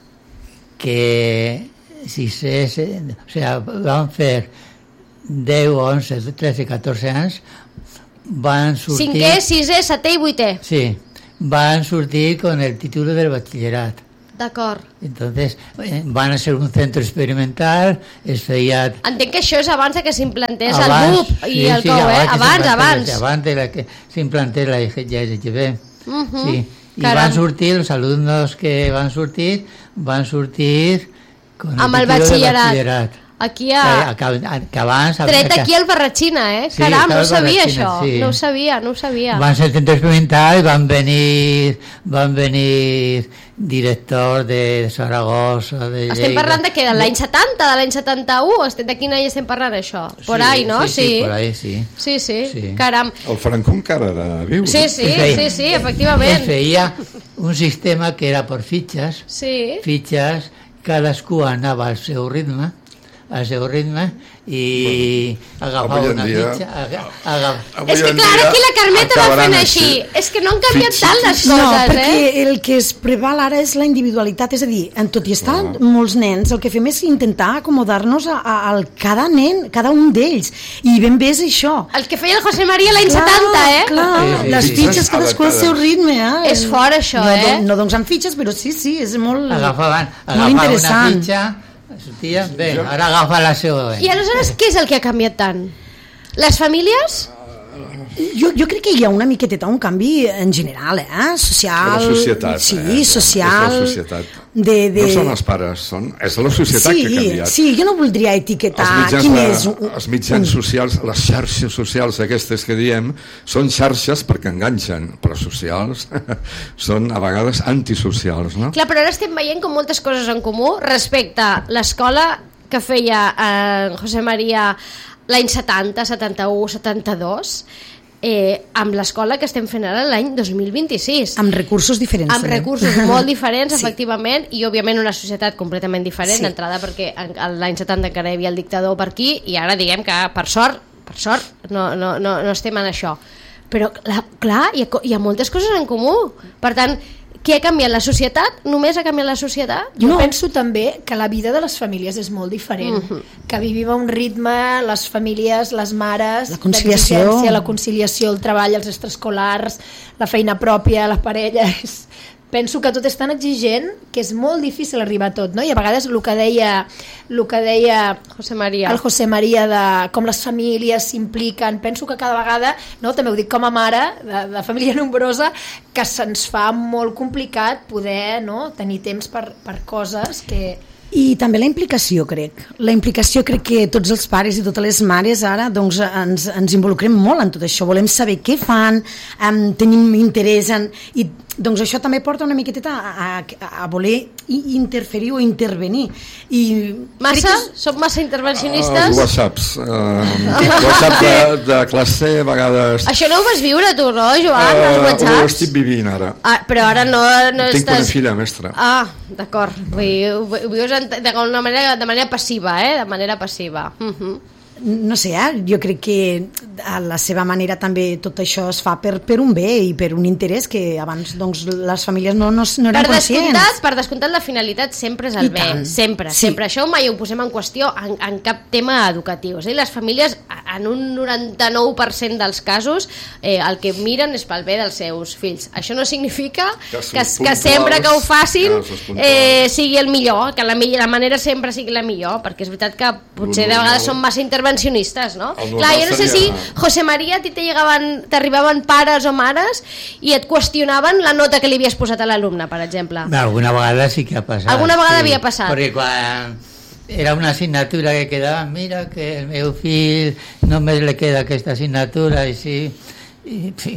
que si se, o sigui, van fer deu, onze, tretze, catorze anys, van sortir...
Cinquè, sisè, setè i vuitè.
Sí, van sortir con el título del bachillerato.
D'acord.
Entonces eh, van a ser un centro experimental, es feia...
Entenc que això és abans de que s'implantés el
abans,
B U P i
sí,
el
sí,
C O U, eh? Abans, abans.
Abans de la que s'implantés la I G G B.
Uh -huh.
Sí. I
Caram.
van sortir, els alumnos que van sortir, van sortir con el
amb el
título
batxillerat.
de batxillerat.
Aquí a...
Que, que, que abans...
Tret aquí al Barratxina, eh?
Sí,
Caram, no ho sabia,
Barratxina,
això.
sí.
No ho sabia, no ho sabia.
Van ser centre experimental, van venir, van venir directors de Saragossa, de Lleida...
Estem parlant de què? De l'any setanta, de l'any setanta-u? Estem, de quin any estem parlant, això? Por
sí,
ahí, no?
Sí, sí, sí, por ahí, sí.
Sí, sí,
sí.
Caram.
El Franco encara era viu.
Sí, sí,
feia,
sí, sí, efectivament.
Es feia un sistema que era per fitxes,
Sí.
fitxes, cadascú anava al seu ritme, al seu ritme, i agafava
Avui en
una
dia-
fitxa... Aga, agaf...
Avui
És que
en
clar,
dia
aquí la Carmeta va
acabaran
fent així. És que no han canviat
Fitxes.
tant les
No,
coses,
perquè
eh?
el que es preval ara és la individualitat, és a dir, en tot i estar
Ah.
molts nens, el que fem és intentar acomodar-nos a, a, a cada nen, cada un d'ells, i ben bé és això.
El que feia el José María l'any setanta, eh?
Clar,
Sí, sí,
les
sí.
fitxes cadascú al seu ritme, eh?
És fort, això,
no,
eh?
No, no doncs amb fitxes, però sí, sí, és molt,
Agafaven,
molt
agafaven una
interessant.
fitxa, sortia, bé, ara agafa la següent.
I aleshores, què és el que ha canviat tant? Les famílies?
Jo, jo crec que hi ha una miqueteta un canvi en general, eh? Social...
La societat.
Sí,
eh?
social...
És la societat.
De, de...
No són els pares, són, és la societat
sí,
que ha canviat.
sí, jo no voldria etiquetar
Els mitjans,
quin
de-
és... Un,
els mitjans socials, les xarxes socials aquestes que diem, són xarxes perquè enganxen, però socials són a vegades antisocials, no?
Clar, però ara estem veient com moltes coses en comú respecte a l'escola que feia eh, José María l'any setanta, setanta-u, setanta-dos, eh, amb l'escola que estem fent ara l'any dos mil vint-i-sis.
amb recursos diferents.
Amb
també.
recursos molt diferents,
Sí.
efectivament, i òbviament una societat completament diferent,
Sí.
d'entrada perquè en- l'any setanta encara hi havia el dictador per aquí, i ara diguem que per sort, per sort no, no, no, no estem en això. Però la, clar, hi ha, co- hi ha moltes coses en comú. Per tant, què ha canviat? La societat? Només ha canviat la societat?
Jo
No.
penso també que la vida de les famílies és molt diferent, uh -huh. que vivim a un ritme, les famílies, les mares,
La conciliació.
d'exigència, la conciliació, el treball, els extraescolars, la feina pròpia, la parella... És... Penso que tot és tan exigent que és molt difícil arribar a tot, no? I a vegades el que deia, el que deia
José María.
el José María de com les famílies s'impliquen, penso que cada vegada, no, també ho dic com a mare de, de família nombrosa, que se'ns fa molt complicat poder, no, tenir temps per, per coses que...
I també la implicació, crec. La implicació crec que tots els pares i totes les mares ara doncs, ens, ens involucrem molt en tot això. Volem saber què fan, um, tenim interès en... I, doncs això també porta una miqueteta a, a, a voler interferir o intervenir. I
Massa?
crec que
Som massa
Els
intervencionistes?
whatsapps. Uh, WhatsApp de, de classe, a vegades...
Això no ho vas viure tu, no, Joan, els
Uh, ho
whatsapps?
estic vivint ara.
Ah, però ara no, no
Tinc una
estàs...
filla mestra.
Ah, d'acord. Vull dir, ho ho vius en- d'alguna manera, de manera passiva, eh? De manera passiva. Uh -huh.
no sé, eh? Jo crec que a la seva manera també tot això es fa per, per un bé i per un interès que abans doncs, les famílies no, no, no eren
Per
conscients.
descomptat, per descomptat la finalitat sempre és el
I
bé,
tant.
sempre,
Sí.
sempre. Això mai ho posem en qüestió en, en cap tema educatiu. És a dir, les famílies, en un noranta-nou per cent dels casos, eh, el que miren és pel bé dels seus fills. Això no significa que,
Casos
que,
puntuals,
sempre que ho facin
casos puntuals.
eh, sigui el millor, que la, millor, la manera sempre sigui la millor, perquè és veritat que potser de
normal-
vegades són massa intervencionistes, no?
El normal
Clar, jo no sé si,
seria-
José María, a ti te llegaven, t'arribaven pares o mares i et qüestionaven la nota que li havies posat a l'alumne, per exemple.
Alguna vegada sí que ha passat.
Alguna vegada
sí,
havia passat.
Perquè quan era una assignatura que quedava, mira que el meu fill només le queda aquesta assignatura i sí, i, i,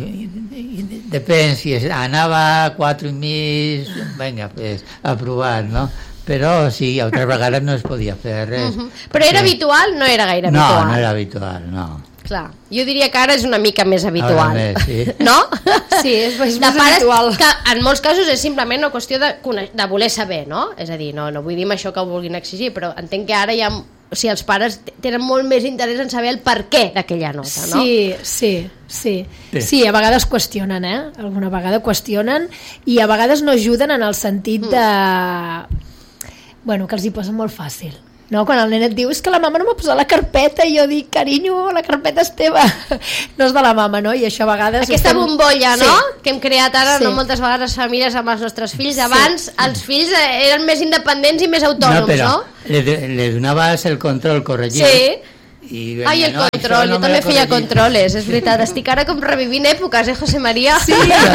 i, depèn si es- anava a quatre i mig, vinga, pues, aprovat, no? Però sí, altres vegades no es podia fer res.
Uh -huh. Però era habitual? No era gaire
No,
habitual.
no era habitual, no.
Clar, jo diria que ara és una mica més habitual.
Ara més, sí.
No?
Sí, és, és
de
més
pares
habitual.
que en molts casos és simplement una qüestió de, cone- de voler saber, no? És a dir, no, no vull dir amb això que ho vulguin exigir, però entenc que ara hi ha... O sigui, els pares t- tenen molt més interès en saber el per què d'aquella nota, no?
Sí, sí, sí.
Sí.
Sí, a vegades qüestionen, eh? Alguna vegada qüestionen i a vegades no ajuden en el sentit de... Bueno, que els hi posa molt fàcil. No, quan el nen et diu és que la mama no m'ha posat la carpeta i jo dic, carinyo, la carpeta és teva, no és de la mama, no? I això a vegades...
Aquesta estem... bombolla, no? Sí. Que hem creat ara, sí. no moltes vegades les famílies amb els nostres fills. Abans sí. els fills eren més independents i més autònoms, no?
Però
no?
Le, le donaves el control corregit.
Sí.
I
venia, Ai, el no, control, no jo també feia corregit. Controles, és veritat, estic ara com revivint èpoques, eh, José María?
Sí.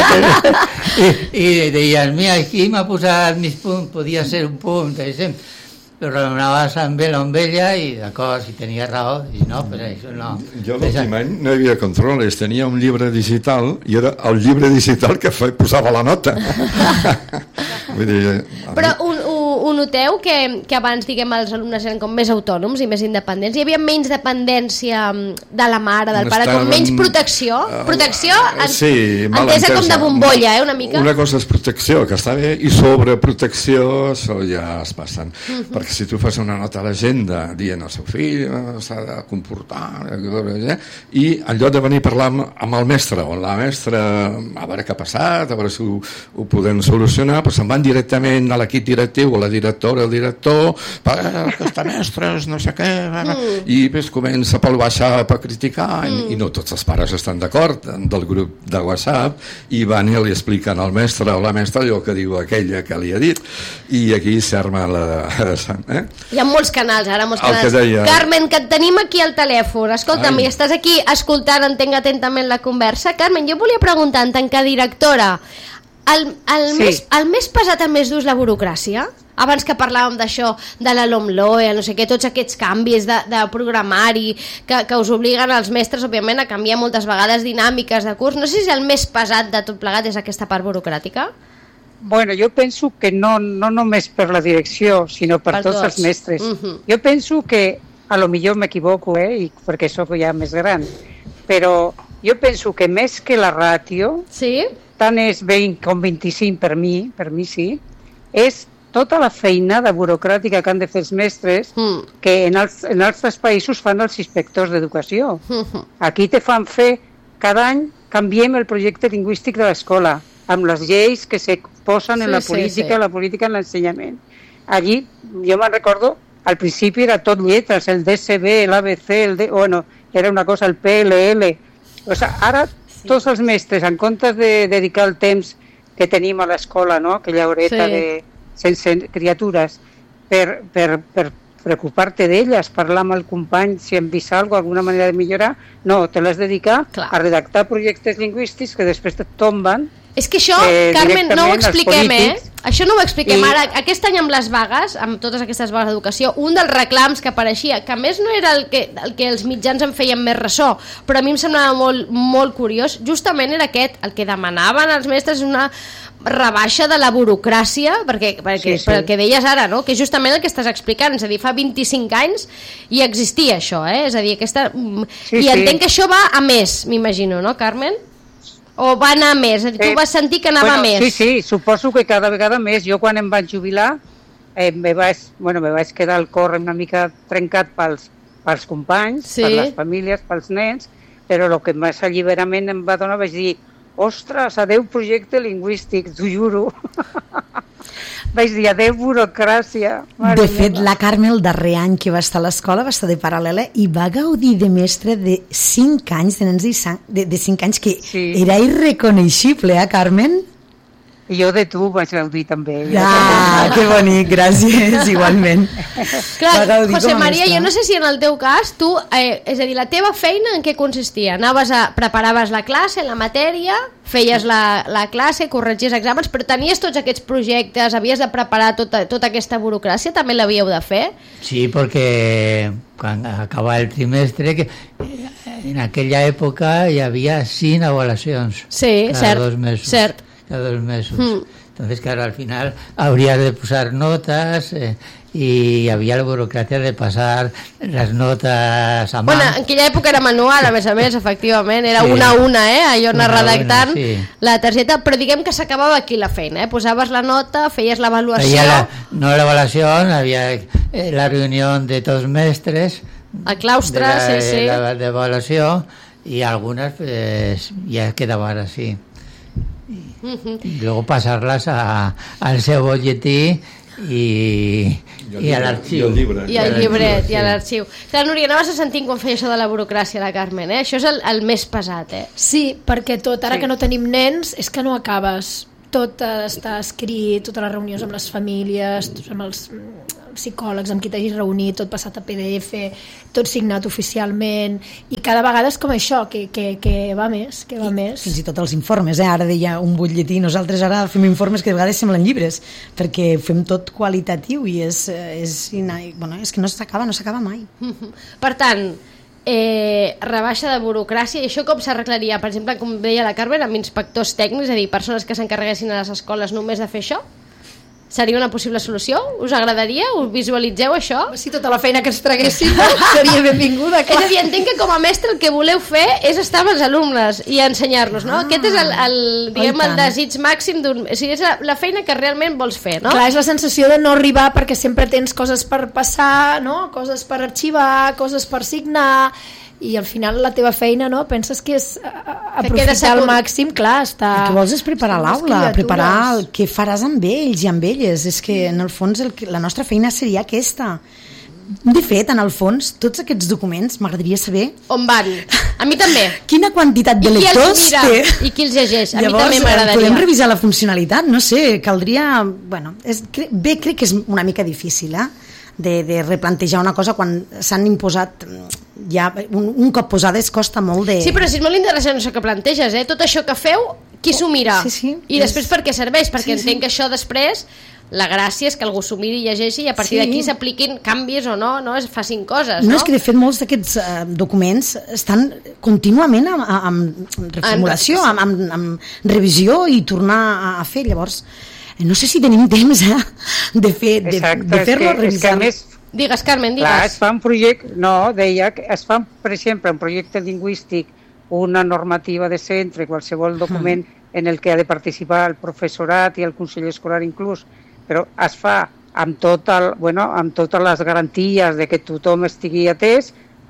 I, i deies, mira, aquí m'ha posat mis punts, podia ser un punt, però anaves amb ell, amb ella, i d'acord, si tenia raó, i no, però això no.
Jo l'últim any no hi havia controles, tenia un llibre digital, i era el llibre digital que posava la nota. Vull dir,
però un, un, ho noteu que, que abans, diguem, els alumnes eren com més autònoms i més independents? Hi havia menys dependència de la mare, del pare, com menys protecció? Protecció en,
sí,
entesa com de bombolla, eh, una mica?
Una cosa és protecció, que està bé, i sobreprotecció, això ja es passen. Uh -huh. Perquè si tu fas una nota a l'agenda dient el seu fill s'ha de comportar, eh, i en lloc de venir a parlar amb, amb el mestre o la mestra, a veure què ha passat, a veure si ho, ho podem solucionar, doncs se'n van directament a l'equip directiu o la directora, el director, aquesta mestra és no sé què, mm. i després comença pel WhatsApp a criticar, mm. i, i no tots els pares estan d'acord del grup de WhatsApp, i van i li expliquen al mestre o la mestra allò que diu aquella que li ha dit, i aquí s'arma la... Eh?
Hi ha molts canals ara, molts canals.
Deia...
Carmen, que et tenim aquí al telèfon, escolta'm, i estàs aquí escoltant, entenc atentament la conversa. Carmen, jo volia preguntar, en tant que directora, el, el, sí. més, el més pesat, el més dur és la burocràcia? Abans que parlàvem d'això, de la LOMLOE, no sé què, tots aquests canvis de, de programari que, que us obliguen als mestres, òbviament, a canviar moltes vegades dinàmiques de curs. No sé si el més pesat de tot plegat és aquesta part burocràtica?
Bueno, jo penso que no, no només per la direcció, sinó per, per tots, tots els mestres. Uh -huh. Jo penso que, a lo millor m'equivoco, eh, i perquè sóc ja més gran, però jo penso que més que la ràtio,
sí?
tant és vint com vint-i-cinc per mi, per mi sí, és tota la feinada burocràtica que han de fer els mestres, mm. que en, els, en altres països fan els inspectors d'educació. Uh -huh. Aquí te fan fer, cada any canviem el projecte lingüístic de l'escola, amb les lleis que se posen sí, en la política, sí, sí. la política en l'ensenyament. Allí, jo me'n recordo, al principi era tot lletres, el D C B, l'A B C, el D... bueno, era una cosa, el P L L. O sigui, ara sí. tots els mestres, en comptes de dedicar el temps que tenim a l'escola, no?, aquella horeta sí. de sense criatures, per, per, per preocupar-te d'elles, parlar amb el company si hem vist alguna, alguna manera de millorar, no, te l'has de dedicar Clar. a redactar projectes lingüístics que després te tomben.
És que això, eh, Carmen, no ho expliquem, eh? Això no ho expliquem. I... Ara, aquest any amb les vagues, amb totes aquestes vagues d'educació, un dels reclams que apareixia, que a més no era el que, el que els mitjans en feien més ressò, però a mi em semblava molt, molt curiós, justament era aquest, el que demanaven els mestres una rebaixa de la burocràcia, perquè, perquè sí, sí. per el que deies ara, no? Que és justament el que estàs explicant, és a dir, fa vint-i-cinc anys i existia això, eh? És a dir, aquesta... Sí, I entenc sí. que això va a més, m'imagino, no, Carmen? O va anar més? Tu eh, vas sentir que anava
bueno,
més?
Sí, sí, suposo que cada vegada més. Jo quan em vaig jubilar eh, me, vaig, bueno, me vaig quedar el cor una mica trencat pels, pels companys, sí. per les famílies, pels nens, però el que més alliberament em va donar vaig dir, ostres, adeu projecte lingüístic, t'ho juro. Vaig dir, adeu burocràcia.
Mare de fet, meva. La Carme el darrer any que va estar a l'escola va estar de paral·lela i va gaudir de mestre de cinc anys, de nens de, sang, de, de cinc anys, que sí. era irreconeixible, eh, Carmen?
I jo de tu vaig gaudir també.
Ah, que bonic, gràcies, igualment.
Clar, José María, jo no sé si en el teu cas, tu, eh, és a dir, la teva feina en què consistia? Anaves a, preparaves la classe, la matèria, feies la, la classe, corregies exàmens, però tenies tots aquests projectes, havies de preparar tota, tota aquesta burocràcia, també l'havíeu de fer?
Sí, perquè quan acabava el trimestre, que en aquella època hi havia cinc avaluacions
sí,
cada
cert,
dos mesos.
Cert.
cada dos mesos. Mm. Entonces, claro, al final habría de posar notas eh, y había la burocracia de pasar las notas a mano.
Bueno, en aquella època era manual, a més a més, efectivament, era sí. una a una, eh? Allò anar una redactant una, sí. la targeta, però diguem que s'acabava aquí la feina, eh? Posaves la nota, feies l'avaluació...
La, no l'avaluació, havia eh, la reunió de tots els mestres...
A claustre,
de la,
sí, sí.
De la, de avaluació, i algunes pues, ja quedaven així. Y luego pasarlas a, al seu bolletí i, i a l'arxiu.
I el llibre.
I el llibret, i a l'arxiu. Clar, Núria, anaves a sentir quan feia això de la burocràcia, la Carmen, eh? Això és el, el més pesat, eh?
Sí, perquè tot, ara
Sí.
que no tenim nens, és que no acabes. Tot eh, està escrit, totes les reunions amb les famílies, amb els psicòlegs amb qui t'hagis reunit, tot passat a P D F, tot signat oficialment, i cada vegada és com això, que, que, que va més, que va més.
Fins i tot els informes, eh? Ara deia un butlletí, nosaltres ara fem informes que de vegades semblen llibres, perquè fem tot qualitatiu i és, és, bueno, és que no s'acaba, no s'acaba mai.
Per tant, eh, rebaixa de burocràcia, i això com s'arreglaria? Per exemple, com deia la Carmen, amb inspectors tècnics, és a dir, persones que s'encarreguessin a les escoles només de fer això? Seria una possible solució? Us agradaria? Us visualitzeu això?
Si tota la feina que ens traguessin seria benvinguda, clar.
És a dir, entenc que com a mestre el que voleu fer és estar amb els alumnes i ensenyar-los, no? Ah, Aquest és el, el, diguem, el desig màxim d'un... O sigui, és la, la feina que realment vols fer, no?
Clar, és la sensació de no arribar perquè sempre tens coses per passar, no? Coses per arxivar, coses per signar, i al final la teva feina, no? Penses que és aprofitar al màxim, clar, està...
El que vols és preparar l'aula, preparar el que faràs amb ells i amb elles. És que en el fons el que, la nostra feina seria aquesta. De fet, en el fons, tots aquests documents m'agradaria saber...
On van? A mi també.
Quina quantitat de
I qui
lectors
els mira,
té.
i qui els llegeix. A
Llavors,
mi també m'agradaria.
podem revisar la funcionalitat? No sé, caldria... Bueno, és, cre, bé, crec que és una mica difícil, eh? De, de replantejar una cosa quan s'han imposat ja, un, un cop posades costa molt de...
Sí, però si és molt interessant això que planteges, eh? Tot això que feu, qui s'ho mira?
Sí, sí,
I
és...
després per què serveix? Perquè
Sí, sí.
entenc que això després, la gràcia és que algú s'ho miri i llegeixi i a partir
Sí.
d'aquí s'apliquin canvis o no, no es facin coses, no?
No, és que de fet molts d'aquests uh, documents estan contínuament amb, amb reformulació, amb, amb, amb revisió i tornar a, a fer, llavors no sé si tenim temps eh, de, fer, de,
Exacte,
de fer-lo,
és que, és que a
revisar.
més,
Digues, Carmen, digues.
clar, es fa un projecte, no, deia que es fa, per exemple, un projecte lingüístic, una normativa de centre, qualsevol document en el que ha de participar el professorat i el consell escolar inclús, però es fa amb, tot el, bueno, amb totes les garanties de que tothom estigui atès,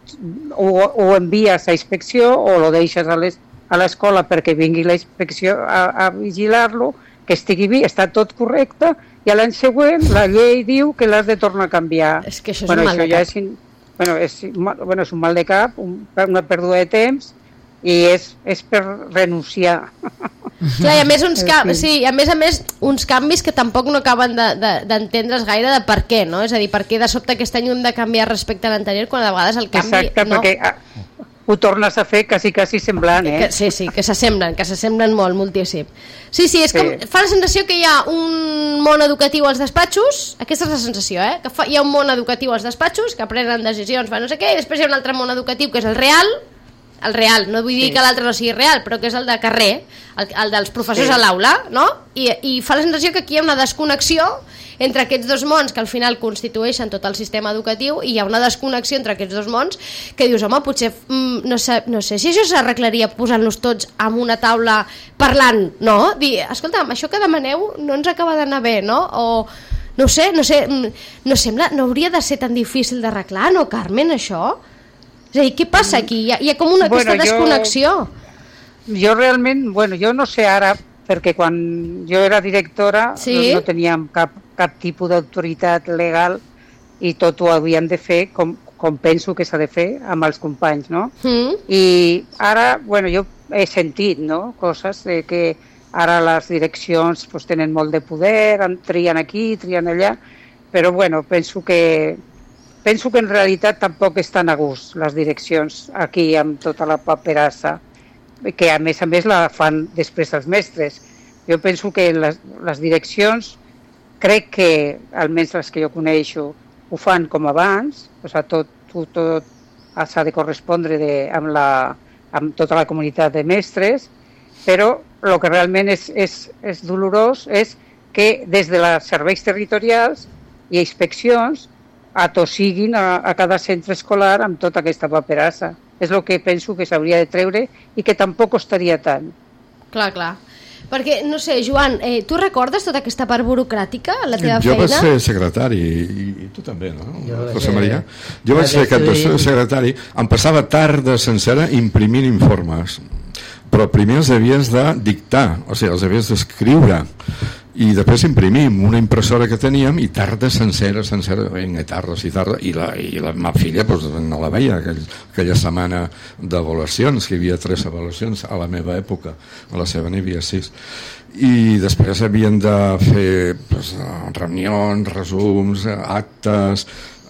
o, o envies a inspecció o lo deixes a les, a l'escola perquè vingui la inspecció a, a vigilar-lo, que estigui bé, està tot correcte, i a l'any següent la llei diu que l'has de tornar a canviar.
És que això és
bueno,
un mal de
ja
cap.
És, in- bueno, és, bueno, és un mal de cap, un, una pèrdua de temps, i és, és per renunciar.
Clar, i a més, uns
En
ca...
fi.
sí, a més a més uns canvis que tampoc no acaben de- de- d'entendre's de, gaire de per què, no? És a dir, per què de sobte aquest any ho hem de canviar respecte a l'anterior quan a vegades el canvi...
Exacte,
no?
perquè ah, ho tornes a fer quasi, quasi semblant, eh?
Que, sí, sí, que s'assemblen, que s'assemblen molt, moltíssim. Sí, sí, és
Sí.
com, fa la sensació que hi ha un món educatiu als despatxos, aquesta és la sensació, eh? Que fa, hi ha un món educatiu als despatxos, que prenen decisions, fa no sé què, i després hi ha un altre món educatiu que és el real, el real, no vull dir
Sí.
que l'altre no sigui real, però que és el de carrer, el, el dels professors
Sí.
a l'aula, no? I, I fa la sensació que aquí hi ha una desconnexió entre aquests dos mons que al final constitueixen tot el sistema educatiu, i hi ha una desconnexió entre aquests dos mons que dius, home, potser mm, no, sé, no sé si això s'arreglaria posant-nos tots en una taula parlant, no? Dir, escolta'm, això que demaneu no ens acaba d'anar bé, no? O no ho sé, no sé, mm, no sembla, no hauria de ser tan difícil d'arreglar, no, Carmen, això? És a dir, què passa aquí? Hi ha, hi ha com una
Bueno,
aquesta desconnexió.
Jo, jo realment, bueno, jo no sé ara, perquè quan jo era directora
Sí.
no, no teníem cap, cap tipus d'autoritat legal i tot ho havíem de fer com, com penso que s'ha de fer amb els companys, no?
Mm?
I ara, bueno, jo he sentit, no?, coses de que ara les direccions pues, tenen molt de poder, en- trien aquí, trien allà, però bueno, penso que penso que en realitat tampoc estan a gust les direccions aquí amb tota la paperassa, que a més a més la fan després els mestres. Jo penso que les, les direccions, crec que, almenys les que jo coneixo, ho fan com abans, o sigui, tot, tot, tot s'ha de correspondre de, amb, la, amb tota la comunitat de mestres, però el que realment és, és, és dolorós és que des de les serveis territorials i inspeccions atossiguin a, a cada centre escolar amb tota aquesta paperassa. És el que penso que s'hauria de treure i que tampoc costaria tant.
Clar, clar. Perquè, no sé, Joan, eh, tu recordes tota aquesta part burocràtica a la teva
jo
feina?
vaig ser secretari i, i tu també, no?
Jo vaig
José
ser-
Maria? Jo vaig
vaig
ser cap de
ser-
secretari, em passava tarda sencera imprimint informes, però primer els havies de dictar, o sigui, els havies d'escriure, i després imprimim una impressora que teníem i tarda sencera, sencera, vinga, tardes i tarda, i la, i la meva filla doncs, no la veia aquell, aquella setmana d'avaluacions, que hi havia tres avaluacions a la meva època, a la seva n'hi havia sis, i després havien de fer doncs, reunions, resums, actes,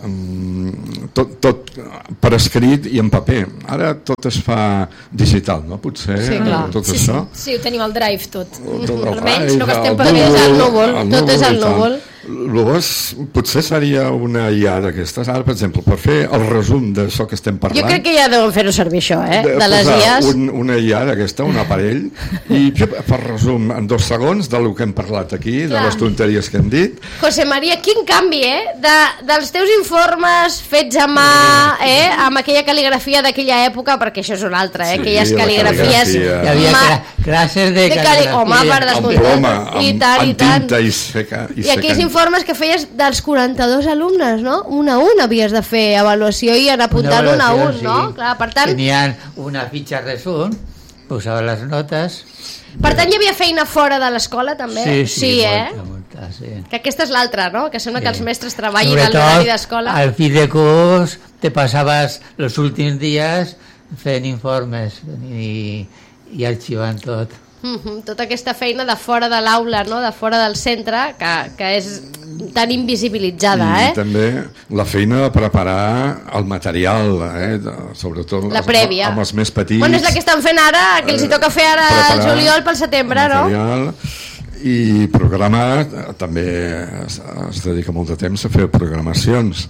tot, tot per escrit i en paper. Ara tot es fa digital, no? Potser
sí,
tot
sí,
això.
Sí, sí, ho tenim al Drive tot.
tot
almenys no gastem per més al núvol, tot és al núvol.
Llavors, potser seria una I A d'aquestes. Ara, per exemple, per fer el resum d'això que estem parlant...
Jo crec que ja deuen fer-ho servir, això, eh? De,
de
les I As.
Un, una I A d'aquesta, un aparell, i jo per resum en dos segons del que hem parlat aquí, clar, de les tonteries que hem dit.
José María, quin canvi, eh? De, dels teus informes fets a mà, eh? Amb aquella cal·ligrafia d'aquella època, perquè això és una altra, eh?
Sí,
aquelles cal·ligrafies...
Hi havia ma... classes de, de cal·ligrafia.
Home, per descomptat.
Amb ploma, amb,
I tant,
amb tinta i seca. I,
I aquells informes que feies dels quaranta-dos alumnes, no? Un a un havies de fer avaluació i anar apuntant un a un,
sí.
no? Clar, per tant...
Tenien una fitxa resum, posaven les notes...
Per tant, hi havia feina fora de l'escola, també?
Sí, sí,
sí eh?
molta, molta, sí.
Que aquesta és l'altra, no? Que sembla sí. que els mestres treballin
Sobretot,
al horari d'escola.
al fi de curs te passaves els últims dies fent informes i, i arxivant tot.
Uh-huh. Tota aquesta feina de fora de l'aula, no? De fora del centre, que, que és tan invisibilitzada,
I
eh?
també la feina de preparar el material, eh? de, sobretot
la prèvia.
Amb els més petits.
Bueno, és la que estan fent ara, que els hi toca fer ara el juliol pel setembre,
material, no? I programar, també es, es dedica molt de temps a fer programacions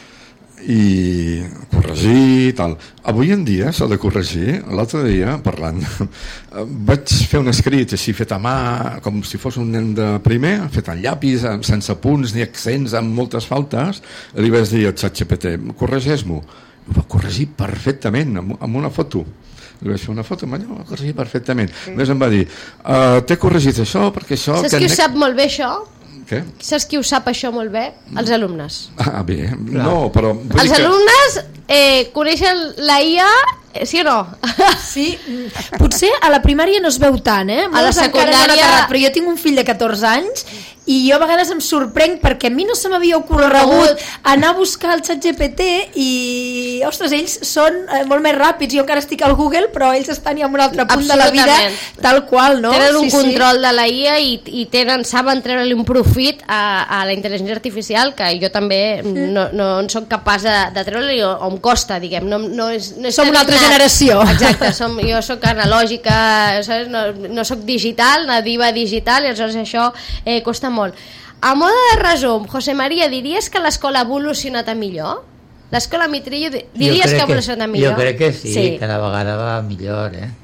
i corregir i tal. Avui en dia s'ha de corregir. L'altre dia, parlant, vaig fer un escrit així fet a mà, com si fos un nen de primer, fet en llapis, sense punts ni accents, amb moltes faltes. Li vaig dir al ChatGPT, corregeix-m'ho. Ho va corregir perfectament, amb, amb una foto. Li vaig fer una foto, m'ho va corregir perfectament. Sí. Més em va dir, uh, t'he corregit això perquè això...
Saps qui ho sap molt bé, això?
Què?
Saps qui ho sap això molt bé? Els alumnes.
Ah, bé, no, però...
Els alumnes eh, coneixen la I A, sí o no?
Sí, potser a la primària no es veu tant, eh?
A la secundària...
No, però jo tinc un fill de catorze anys i jo a vegades em sorprenc perquè a mi no se m'havia ocorregut anar a buscar el ChatGPT i, ostres, ells són eh, molt més ràpids. Jo encara estic al Google, però ells estan ja en un altre punt de la vida, tal qual, no?
Tenen un
sí,
control
sí.
de la I A i, i tenen, saben treure-li un profit a, a la intel·ligència artificial, que jo també mm. no, no en soc capaç de, de treure-li, o, o em costa, diguem. No, no és, no és
som una altra generació.
Exacte, som, jo soc analògica, saps? No, no soc digital, nadiva digital, i aleshores això eh, costa molt. A mode de resum, José María, diries que l'escola ha evolucionat a millor? L'escola Mitrillo, diries que ha evolucionat a millor?
Jo crec que sí, sí, cada vegada va millor, eh?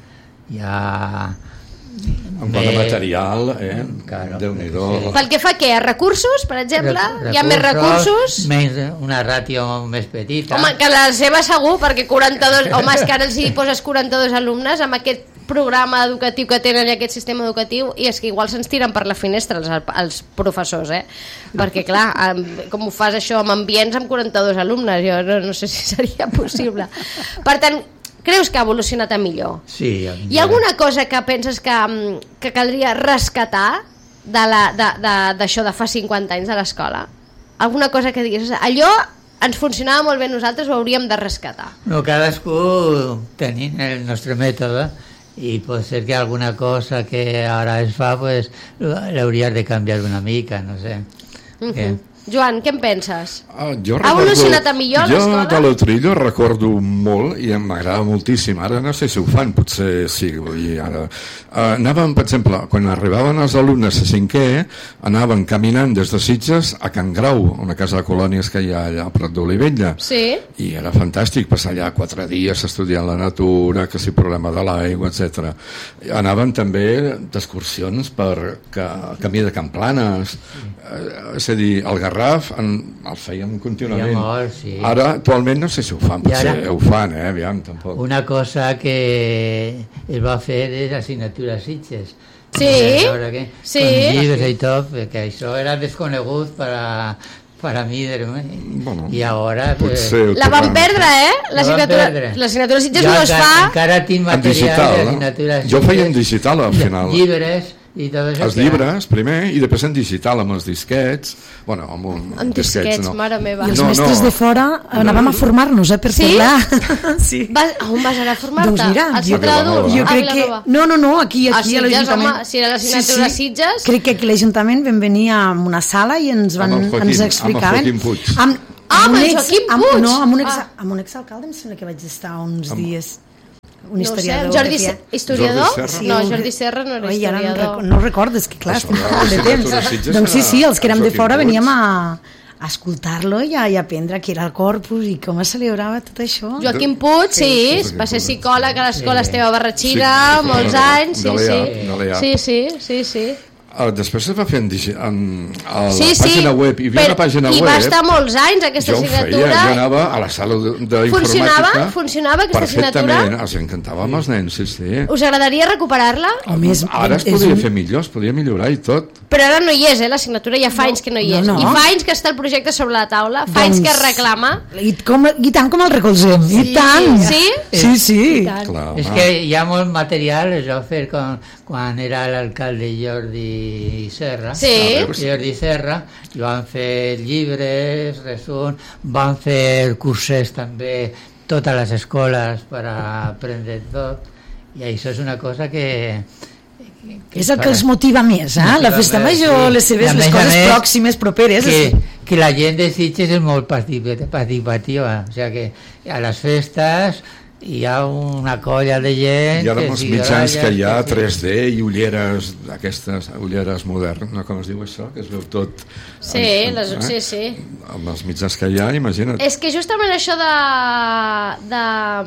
Ja...
Amb el material, eh?
Claro,
Déu-n'hi-do.
Sí. Pel que fa què? A recursos, per exemple?
Recursos,
hi ha més recursos?
Menys, una ràtio més petita.
Home, que la seva segur, perquè quaranta-dos... Home, és que ara els hi poses quaranta-dos alumnes amb aquest programa educatiu que tenen i aquest sistema educatiu, i és que igual se'ns tiren per la finestra els, els professors, eh? Perquè clar, com ho fas això amb ambients amb quaranta-dos alumnes, jo no, no sé si seria possible. Per tant, creus que ha evolucionat a millor?
Sí.
Hi ha alguna cosa que penses que, que caldria rescatar d'això de, de, de, de fa cinquanta anys a l'escola? Alguna cosa que diguis, allò ens funcionava molt bé, nosaltres ho hauríem de rescatar?
No, cadascú tenint el nostre mètode, i pot ser que alguna cosa que ara es fa pues, l'hauries de canviar una mica, no sé.
Uh-huh. eh? Joan, què en penses?
Ah, jo
ha evolucionat a millor l'escola?
Jo de l'Utrillo recordo molt i m'agrada moltíssim. Ara no sé si ho fan, potser sí. I ara, uh, anàvem, per exemple, quan arribaven els alumnes a cinquè, anaven caminant des de Sitges a Can Grau, una casa de colònies que hi ha allà a Prat d'Olivella.
Sí.
I era fantàstic passar allà quatre dies estudiant la natura, que si problema de l'aigua, etcètera. Anaven també d'excursions per camí de Camplanes, uh, és a dir, el Garraf en, el fèiem contínuament.
Molt, sí.
Ara actualment no sé si ho fan, potser ara, ho fan, eh? Aviam, tampoc.
Una cosa que es va fer és assignatura Sitges.
Sí,
que,
sí.
Con llibres i tot, perquè això era desconegut per a, per a mi, bueno, i ara pues,
la van perdre, eh? L'assignatura Sitges no es fa
encara tinc material
digital, no? Jo feia en digital al final.
Llibres i tot això.
Els llibres, primer, i després en digital, amb els disquets. Bueno, amb, un,
amb disquets, disquets no. Mare meva.
I els
no,
mestres
no.
de fora anàvem a formar-nos, eh, per
sí?
parlar. Sí?
Vas, on vas anar a formar-te?
Doncs mira,
al
jo,
centre d'adults?
jo crec que... No, no, no, aquí, aquí
a,
a
Sitges,
l'Ajuntament.
Home, si era l'assignatura sí, sí. Sitges...
Crec que aquí a l'Ajuntament vam venir a una sala i ens, van,
Joaquim,
ens explicaven...
Amb el Joaquim Puig.
Amb,
Ah, amb
un
el
ex,
Joaquim
amb,
Puig!
No, amb un, ex,
Ah.
amb un exalcalde em sembla que vaig estar uns
Amb-
dies. Un
No ho sé,
historiador.
Jordi,
que feia-
historiador?
Jordi Serra?
No,
Sí,
Jordi Serra no era
Oi, ara
historiador.
No, rec no recordo, és que clar,
Això,
estem parlant de
l'assignatura
temps.
Sitges
Doncs sí,
era
sí, els que érem de
Joaquim
fora
Puig.
veníem a, a escoltar-lo i a, i a aprendre què era el corpus i com es celebrava tot això.
Joaquim Puig, sí,
sí.
va ser psicòleg a l'escola
Sí.
Esteve Barratxina,
Sí, sí,
molts
sí.
anys, sí,
De l'E A,
sí.
de l'E A.
Sí, sí, sí, sí.
Uh, després es va fer en, digi- en, a la
Sí, sí,
pàgina web, hi havia
però-
una pàgina
i
web.
va estar molts anys aquesta
jo ho feia,
assignatura.
jo anava a la sala de- d'informàtica.
Funcionava? Funcionava aquesta assignatura?
Perfectament, els encantava amb els nens, sí, sí.
Us agradaria recuperar-la?
Home, és,
Ara es
és
podia
un-
fer millor, es podia millorar i tot.
Però ara no hi és, eh, l'assignatura ja fa anys que no hi és.
no, no.
I fa anys que està el projecte sobre la taula, fa anys
Doncs-
que es reclama.
I, com, I tant com el recolzem, sí, i tant.
Sí?
Sí, sí.
I tant.
Clar,
És
home.
que hi ha molt material, es va fer quan, quan era l'alcalde Jordi Serra.
Sí.
A veure,
Jordi Serra, i van fer llibres, resum, van fer curses també, totes les escoles per aprendre tot, i això és una cosa que... que
És el que els motiva més, eh? La festa major, les seves,
I a
les
més a
coses
més,
pròximes, properes.
Que, que la gent de Sitges és molt participa- participativa, o sigui que a les festes hi ha una colla de gent...
I ara
que
amb els
s'hi
mitjans
gralla,
que hi ha
que sí.
tres D i ulleres, aquestes ulleres modernes, no, com es diu això? Que es veu tot...
Sí,
en-
les,
eh?
sí, sí.
Amb els mitjans que hi ha, imagina't.
És que justament això de, de,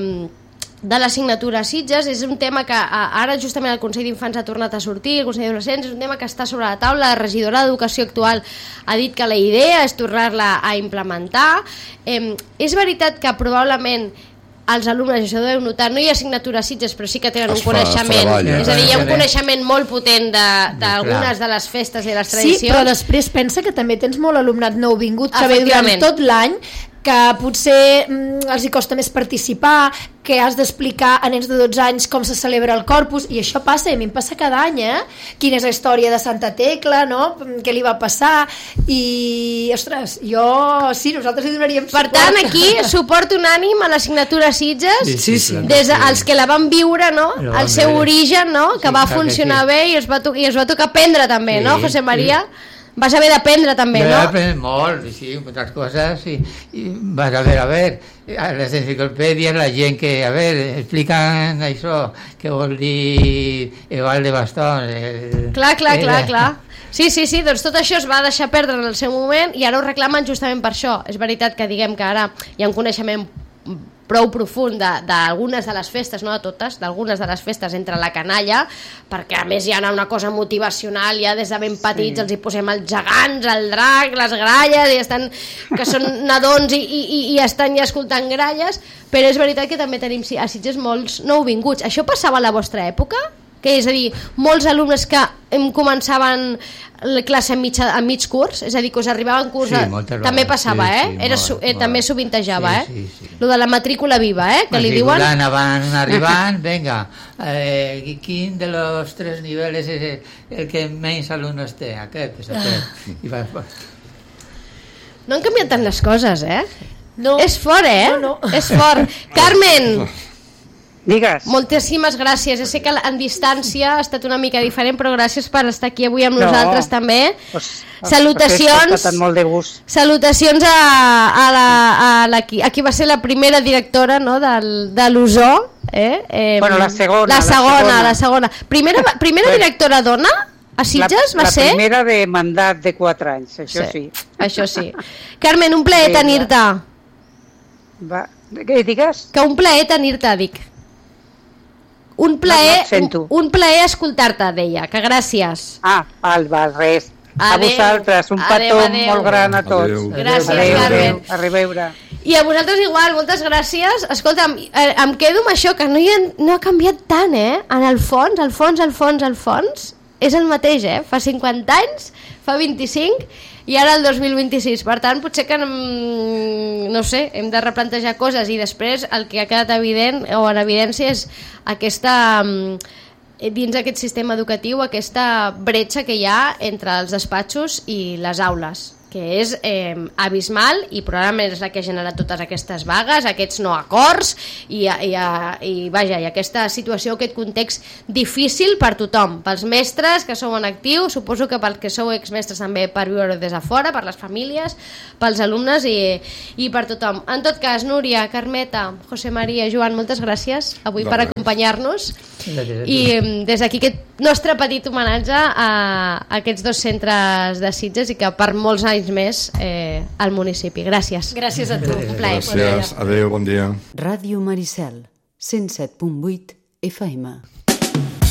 de l'assignatura a Sitges és un tema que a- ara justament el Consell d'Infants ha tornat a sortir, el Consell d'Adolescents, és un tema que està sobre la taula. La regidora d'Educació actual ha dit que la idea és tornar-la a implementar. Eh, és veritat que probablement els alumnes, això ho deveu notar, no hi ha assignatura a Sitges, però sí que tenen
Es
un
fa, es
coneixement,
treballa.
és a dir, hi ha un
Sí.
coneixement molt potent de- d'algunes
Clar.
de les festes i les
Sí,
tradicions.
però després pensa que també tens molt alumnat nouvingut que ve durant
Efectivament.
tot l'any, que potser mm, els hi costa més participar, que has d'explicar a nens de dotze anys com se celebra el Corpus, i això passa, i a mi em passa cada any, eh? Quina és la història de Santa Tecla, no? Què li va passar, i, ostres, jo, sí, nosaltres li donaríem
Per
suport.
tant, aquí suport unànim a l'assignatura a Sitges,
Sí, sí, clar.
des dels que la van viure, no?
La van
El seu
viure.
origen, no? Que
Sí,
va
clar que
funcionar
sí.
bé i es va, to i es va tocar aprendre també,
Sí,
no, José María?
sí.
Vas haver d'aprendre també,
Jo he
no?
après molt, sí, moltes coses, i, i vas a veure, a veure, a les enciclopèdies la gent que, a veure, expliquen això, que vol dir Eval de Bastón. El,
Clar, clar, clar,
el-
clar. Sí, sí, sí, doncs tot això es va deixar perdre en el seu moment i ara ho reclamen justament per això. És veritat que diguem que ara hi ha un coneixement prou profund de- d'algunes de, de les festes, no de totes, d'algunes de les festes entre la canalla, perquè a més hi ha una cosa motivacional, ja des de ben petits sí. els hi posem els gegants, el drac, les gralles, i estan, que són nadons i, i, i estan ja escoltant gralles, però és veritat que també tenim a Sitges molts nouvinguts. Això passava a la vostra època? Que és a dir, molts alumnes que em començaven la classe a mig, a mig curs, és a dir, que us arribaven curs,
Sí,
a...
moltes
també
vegades,
passava,
sí,
eh?
sí,
Era
molt,
su... eh,
molt.
també sovintejava,
Sí,
eh?
sí, sí.
Lo de la matrícula viva, eh? Que li diuen...
Matriculant, van arribant, venga, eh, quin de los tres niveles és el, el que menys alumnes té? Aquest, és aquest. I va,
No han canviat tant les coses, eh?
No.
És fort, eh?
No, no.
És fort. Carmen,
Digues.
moltíssimes gràcies. Ja sé que en distància ha estat una mica diferent, però gràcies per estar aquí avui amb
No.
nosaltres també.
Pues,
Salutacions.
Ha estat molt de gust.
Salutacions a, a, la, a la, qui, a qui va ser la primera directora, no, del, de l'U S O. Eh? Eh,
Bueno, la segona,
La
la
segona,
segona.
la segona. Primera, primera
Bueno.
directora dona a Sitges
la,
va ser?
La primera de mandat de quatre anys, això sí.
Això sí. Carmen, un plaer
Vinga.
tenir-te.
Va. Què digues?
Que un plaer tenir-te, dic. Un
No,
plaer,
no et sento.
un, un plaer escoltar-te, deia, que gràcies.
Ah, val, val, res. A
Adéu.
vosaltres, un
Adéu,
petó
adéu.
molt gran a tots.
Adéu.
Gràcies,
adéu,
Carmen.
adéu, a reveure.
I a vosaltres igual, moltes gràcies. Escolta'm, eh, em quedo amb això, que no, hi ha, no ha canviat tant, eh? En el fons, el fons, el fons, el fons, és el mateix, eh? Fa cinquanta anys, fa vint-i-cinc, i ara el dos mil vint-i-sis. Per tant, potser que, mm, no sé, hem de replantejar coses, i després el que ha quedat evident, o en evidència, és aquesta mm, dins aquest sistema educatiu aquesta bretxa que hi ha entre els despatxos i les aules, que és eh, abismal i probablement és la que ha generat totes aquestes vagues, aquests no acords i, i, i, vaja, i aquesta situació, aquest context difícil per tothom, pels mestres que sou en actiu, suposo que pel que sou exmestres també per viure des de fora, per les famílies, pels alumnes i, i per tothom. En tot cas, Núria, Carmeta, José María, Joan, moltes gràcies avui per acompanyar-nos i des d'aquí aquest nostre petit homenatge a, a aquests dos centres de Sitges i que per molts anys més eh, al municipi. Gràcies.
Gràcies a tu.
Un plaer.
Gràcies. Adéu, bon dia.
Ràdio Maricel, cent set punt vuit F M.